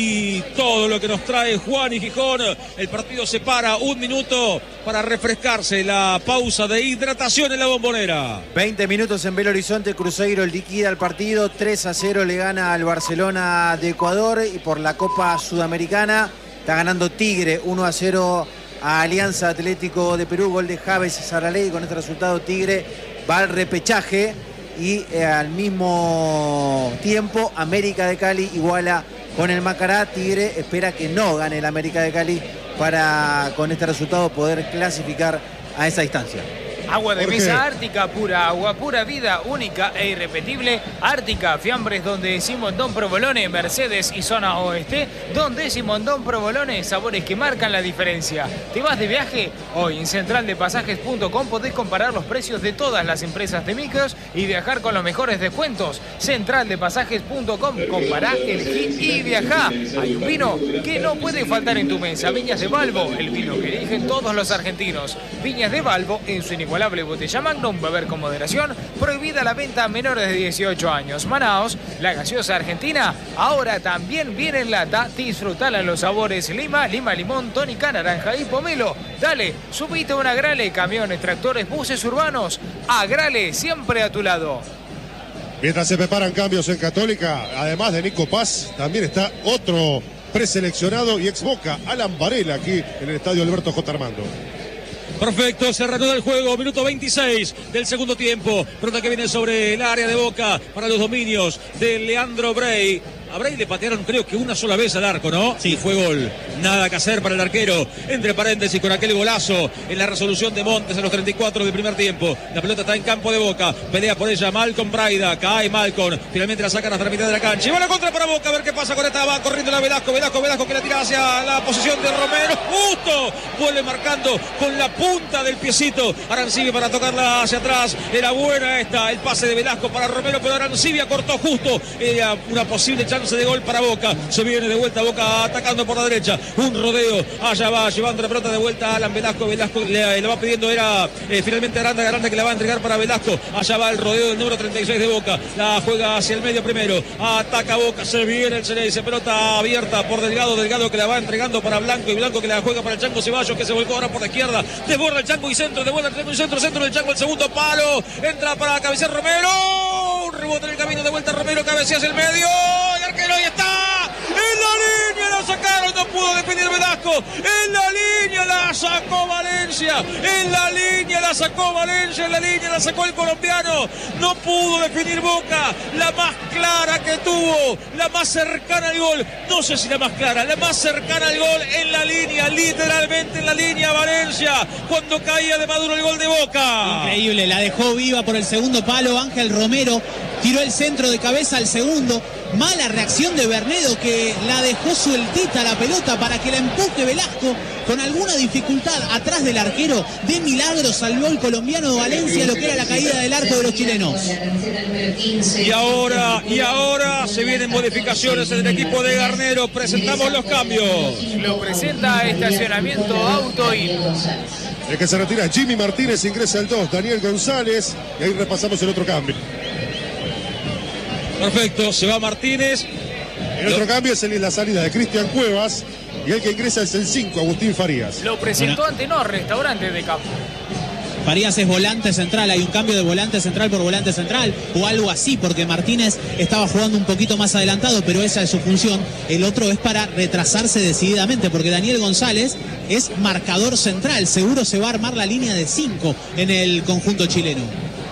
y todo lo que nos trae Juan y Gijón, el partido se para un minuto para refrescarse, la pausa de hidratación en la Bombonera. veinte minutos en Belo Horizonte, Cruzeiro liquida el partido, tres a cero le gana al Barcelona de Ecuador y por la Copa Sudamericana está ganando Tigre uno a cero a Alianza Atlético de Perú, gol de Javes Saraley, con este resultado Tigre va al repechaje y eh, al mismo tiempo América de Cali iguala con el Macará, Tigre espera que no gane el América de Cali para con este resultado poder clasificar a esa instancia. Agua de Jorge. mesa Ártica, pura agua, pura vida, única e irrepetible. Ártica, fiambres donde Simondón Provolone, Mercedes y zona oeste. Donde Simondón Provolone, sabores que marcan la diferencia. ¿Te vas de viaje? Hoy en central de pasajes punto com podés comparar los precios de todas las empresas de micros y viajar con los mejores descuentos. central de pasajes punto com, compará, elegí y viajá. Hay un vino que no puede faltar en tu mesa. Viñas de Balbo, el vino que eligen todos los argentinos. Viñas de Balbo en su inigualable botella Magnum, beber con moderación, prohibida la venta a menores de dieciocho años. Manaos, la gaseosa argentina, ahora también viene en lata. Disfrutala en los sabores lima, lima limón, tónica, naranja y pomelo. Dale, subite a una Agrale, camiones, tractores, buses urbanos. Agrale, siempre a tu lado. Mientras se preparan cambios en Católica, además de Nico Paz, también está otro preseleccionado y ex Boca, Alan Varela, aquí en el estadio Alberto J. Armando. Perfecto, se reanuda el juego, minuto veintiséis del segundo tiempo. Pelota que viene sobre el área de Boca para los dominios de Leandro Bray. A Bray le patearon creo que una sola vez al arco, ¿no? Sí, fue gol. Nada que hacer para el arquero. Entre paréntesis con aquel golazo en la resolución de Montes en los treinta y cuatro del primer tiempo. La pelota está en campo de Boca. Pelea por ella Malcolm Braida. Cae Malcolm. Finalmente la sacan hasta la mitad de la cancha. Y va la contra para Boca. A ver qué pasa con esta. Va corriendo la Velasco. Velasco, Velasco que la tira hacia la posición de Romero. Justo. Vuelve marcando con la punta del piecito. Arancibia para tocarla hacia atrás. Era buena esta. El pase de Velasco para Romero. Pero Arancibia cortó justo. Era una posible chance de gol para Boca. Se viene de vuelta Boca atacando por la derecha. Un rodeo. Allá va llevando la pelota de vuelta a Alan Velasco. Velasco le, le va pidiendo. Era eh, finalmente Aranda. Aranda que la va a entregar para Velasco. Allá va el rodeo del número treinta y seis de Boca. La juega hacia el medio primero. Ataca Boca. Se viene el Ceneice. Pelota abierta por Delgado. Delgado que la va entregando para Blanco. Y Blanco que la juega para el Chango Ceballos que se volcó ahora por la izquierda. Desborda el Chango y centro. Desborda el Chango y centro. Centro del Chango. El segundo palo. Entra para cabecear Romero. Un rebote en el camino de vuelta. Romero cabecea hacia el medio. El arquero ahí está. En la línea la sacaron. No pudo definir Velasco. En la línea la sacó Valencia. En la línea la sacó Valencia. En la línea la sacó el colombiano. No pudo definir Boca. La más clara que tuvo. La más cercana al gol. No sé si la más clara. La más cercana al gol en la línea. Literalmente en la línea Valencia. Cuando caía de Maduro el gol de Boca. Increíble. La dejó viva por el segundo palo. Ángel Romero tiró el centro de cabeza al segundo. Mala reacción de Bernedo que la dejó sueltita la pelota para que la empuje Velasco con alguna dificultad atrás del arquero. De milagro salvó el colombiano de Valencia lo que era la caída del arco de los chilenos. Y ahora, y ahora se vienen modificaciones en el equipo de Garnero. Presentamos los cambios. Lo presenta Estacionamiento Auto y El que se retira Jimmy Martínez, ingresa el dos, Daniel González. Y ahí repasamos el otro cambio. Perfecto, se va Martínez. El otro cambio es el, la salida de Cristian Cuevas. Y el que ingresa es el cinco, Agustín Farías. Lo presentó ante no Restaurante de Campo. Farías es volante central, hay un cambio de volante central por volante central o algo así, porque Martínez estaba jugando un poquito más adelantado, pero esa es su función. El otro es para retrasarse decididamente, porque Daniel González es marcador central, seguro se va a armar la línea de cinco en el conjunto chileno.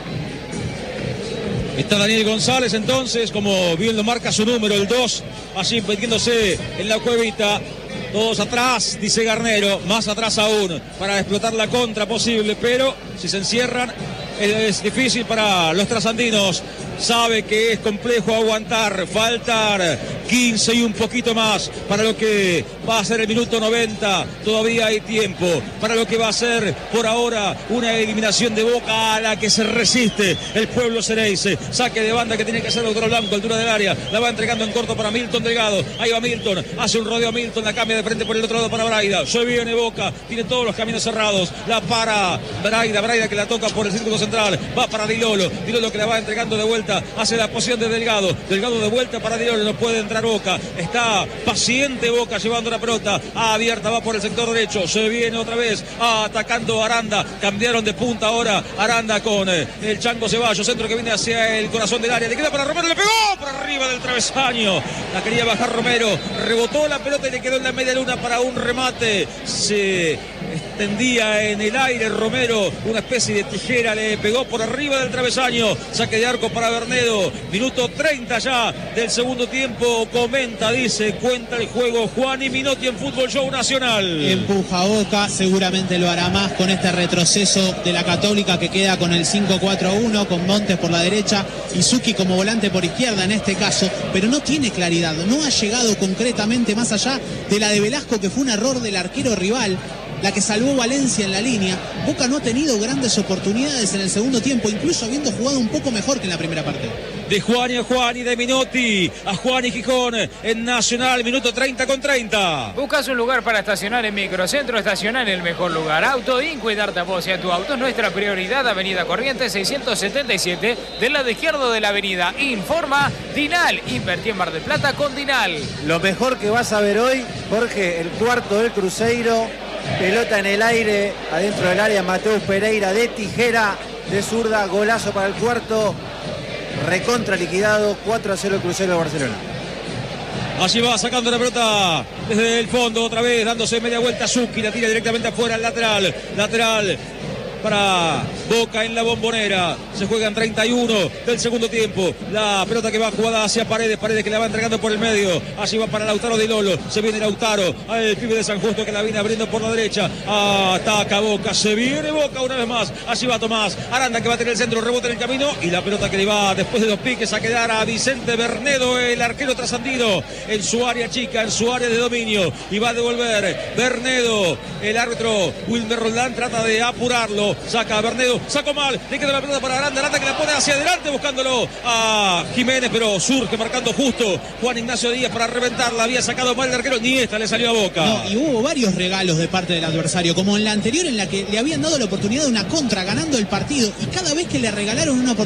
Está Daniel González entonces, como bien lo marca su número, el dos, allí metiéndose en la cuevita. Todos atrás, dice Garnero, más atrás aún, para explotar la contra posible, pero si se encierran es difícil para los trasandinos. Sabe que es complejo aguantar, faltar quince y un poquito más para lo que va a ser el minuto noventa. Todavía hay tiempo para lo que va a ser por ahora una eliminación de Boca a la que se resiste el pueblo Ceneice. Saque de banda que tiene que hacer Doctor Blanco, altura del área. La va entregando en corto para Milton Delgado. Ahí va Milton, hace un rodeo Milton, la cambia de frente por el otro lado para Braida. Se viene Boca, tiene todos los caminos cerrados. La para Braida, Braida que la toca por el círculo central. Va para Dilolo, Dilolo que la va entregando de vuelta hace la posición de Delgado. Delgado de vuelta para Dilolo, no puede entrar Boca. Está paciente Boca llevando la pelota abierta, va por el sector derecho. Se viene otra vez atacando Aranda. Cambiaron de punta ahora Aranda con eh, el Chango Ceballos. Centro que viene hacia el corazón del área. Le queda para Romero, le pegó por arriba del travesaño. La quería bajar Romero. Rebotó la pelota y le quedó en la media luna para un remate. Se extendía en el aire Romero, una especie de tijera, le pegó por arriba del travesaño, saque de arco para Bernedo, minuto treinta ya del segundo tiempo, comenta, dice, cuenta el juego Juani Minotti en Fútbol Show Nacional. Empuja Boca, seguramente lo hará más con este retroceso de la Católica que queda con el cinco cuatro uno, con Montes por la derecha y Zucchi como volante por izquierda en este caso, pero no tiene claridad, no ha llegado concretamente más allá de la de Velasco, que fue un error del arquero rival, la que salvó Valencia en la línea. Boca no ha tenido grandes oportunidades en el segundo tiempo, incluso habiendo jugado un poco mejor que en la primera parte. De Juani a Juani, de Minotti a Juani Gijón en Nacional, minuto treinta con treinta. Buscas un lugar para estacionar en Microcentro, estacionar en el mejor lugar. Auto Inc, cuidarte a vos y a tu auto es nuestra prioridad. Avenida Corrientes seiscientos setenta y siete, del lado izquierdo de la avenida. Informa Dinal, invertí en Mar del Plata con Dinal. Lo mejor que vas a ver hoy, Jorge, el cuarto del Cruzeiro, pelota en el aire, adentro del área, Mateus Pereira de tijera, de zurda, golazo para el cuarto. Recontra liquidado, cuatro a cero el Cruzeiro de Barcelona. Allí va sacando la pelota desde el fondo, otra vez dándose media vuelta Zucchi, la tira directamente afuera al lateral, lateral para Boca en la Bombonera. Se juegan treinta y uno del segundo tiempo. La pelota que va jugada hacia Paredes, Paredes que la va entregando por el medio. Allí va para Lautaro de Lolo. Se viene Lautaro, el pibe de San Justo que la viene abriendo por la derecha. Ataca Boca, se viene Boca una vez más. Allí va Tomás Aranda que va a tener el centro, rebote en el camino y la pelota que le va después de dos piques a quedar a Vicente Bernedo, el arquero trascendido en su área chica, en su área de dominio, y va a devolver Bernedo. El árbitro Wilmer Roldán trata de apurarlo. Saca a Bernedo, sacó mal, le queda la pelota para Aranda, Aranda que la pone hacia adelante buscándolo a Jiménez, pero surge marcando justo Juan Ignacio Díaz para reventarla, había sacado mal el arquero, ni esta le salió a Boca. No, y hubo varios regalos de parte del adversario, como en la anterior en la que le habían dado la oportunidad de una contra ganando el partido, y cada vez que le regalaron una oportunidad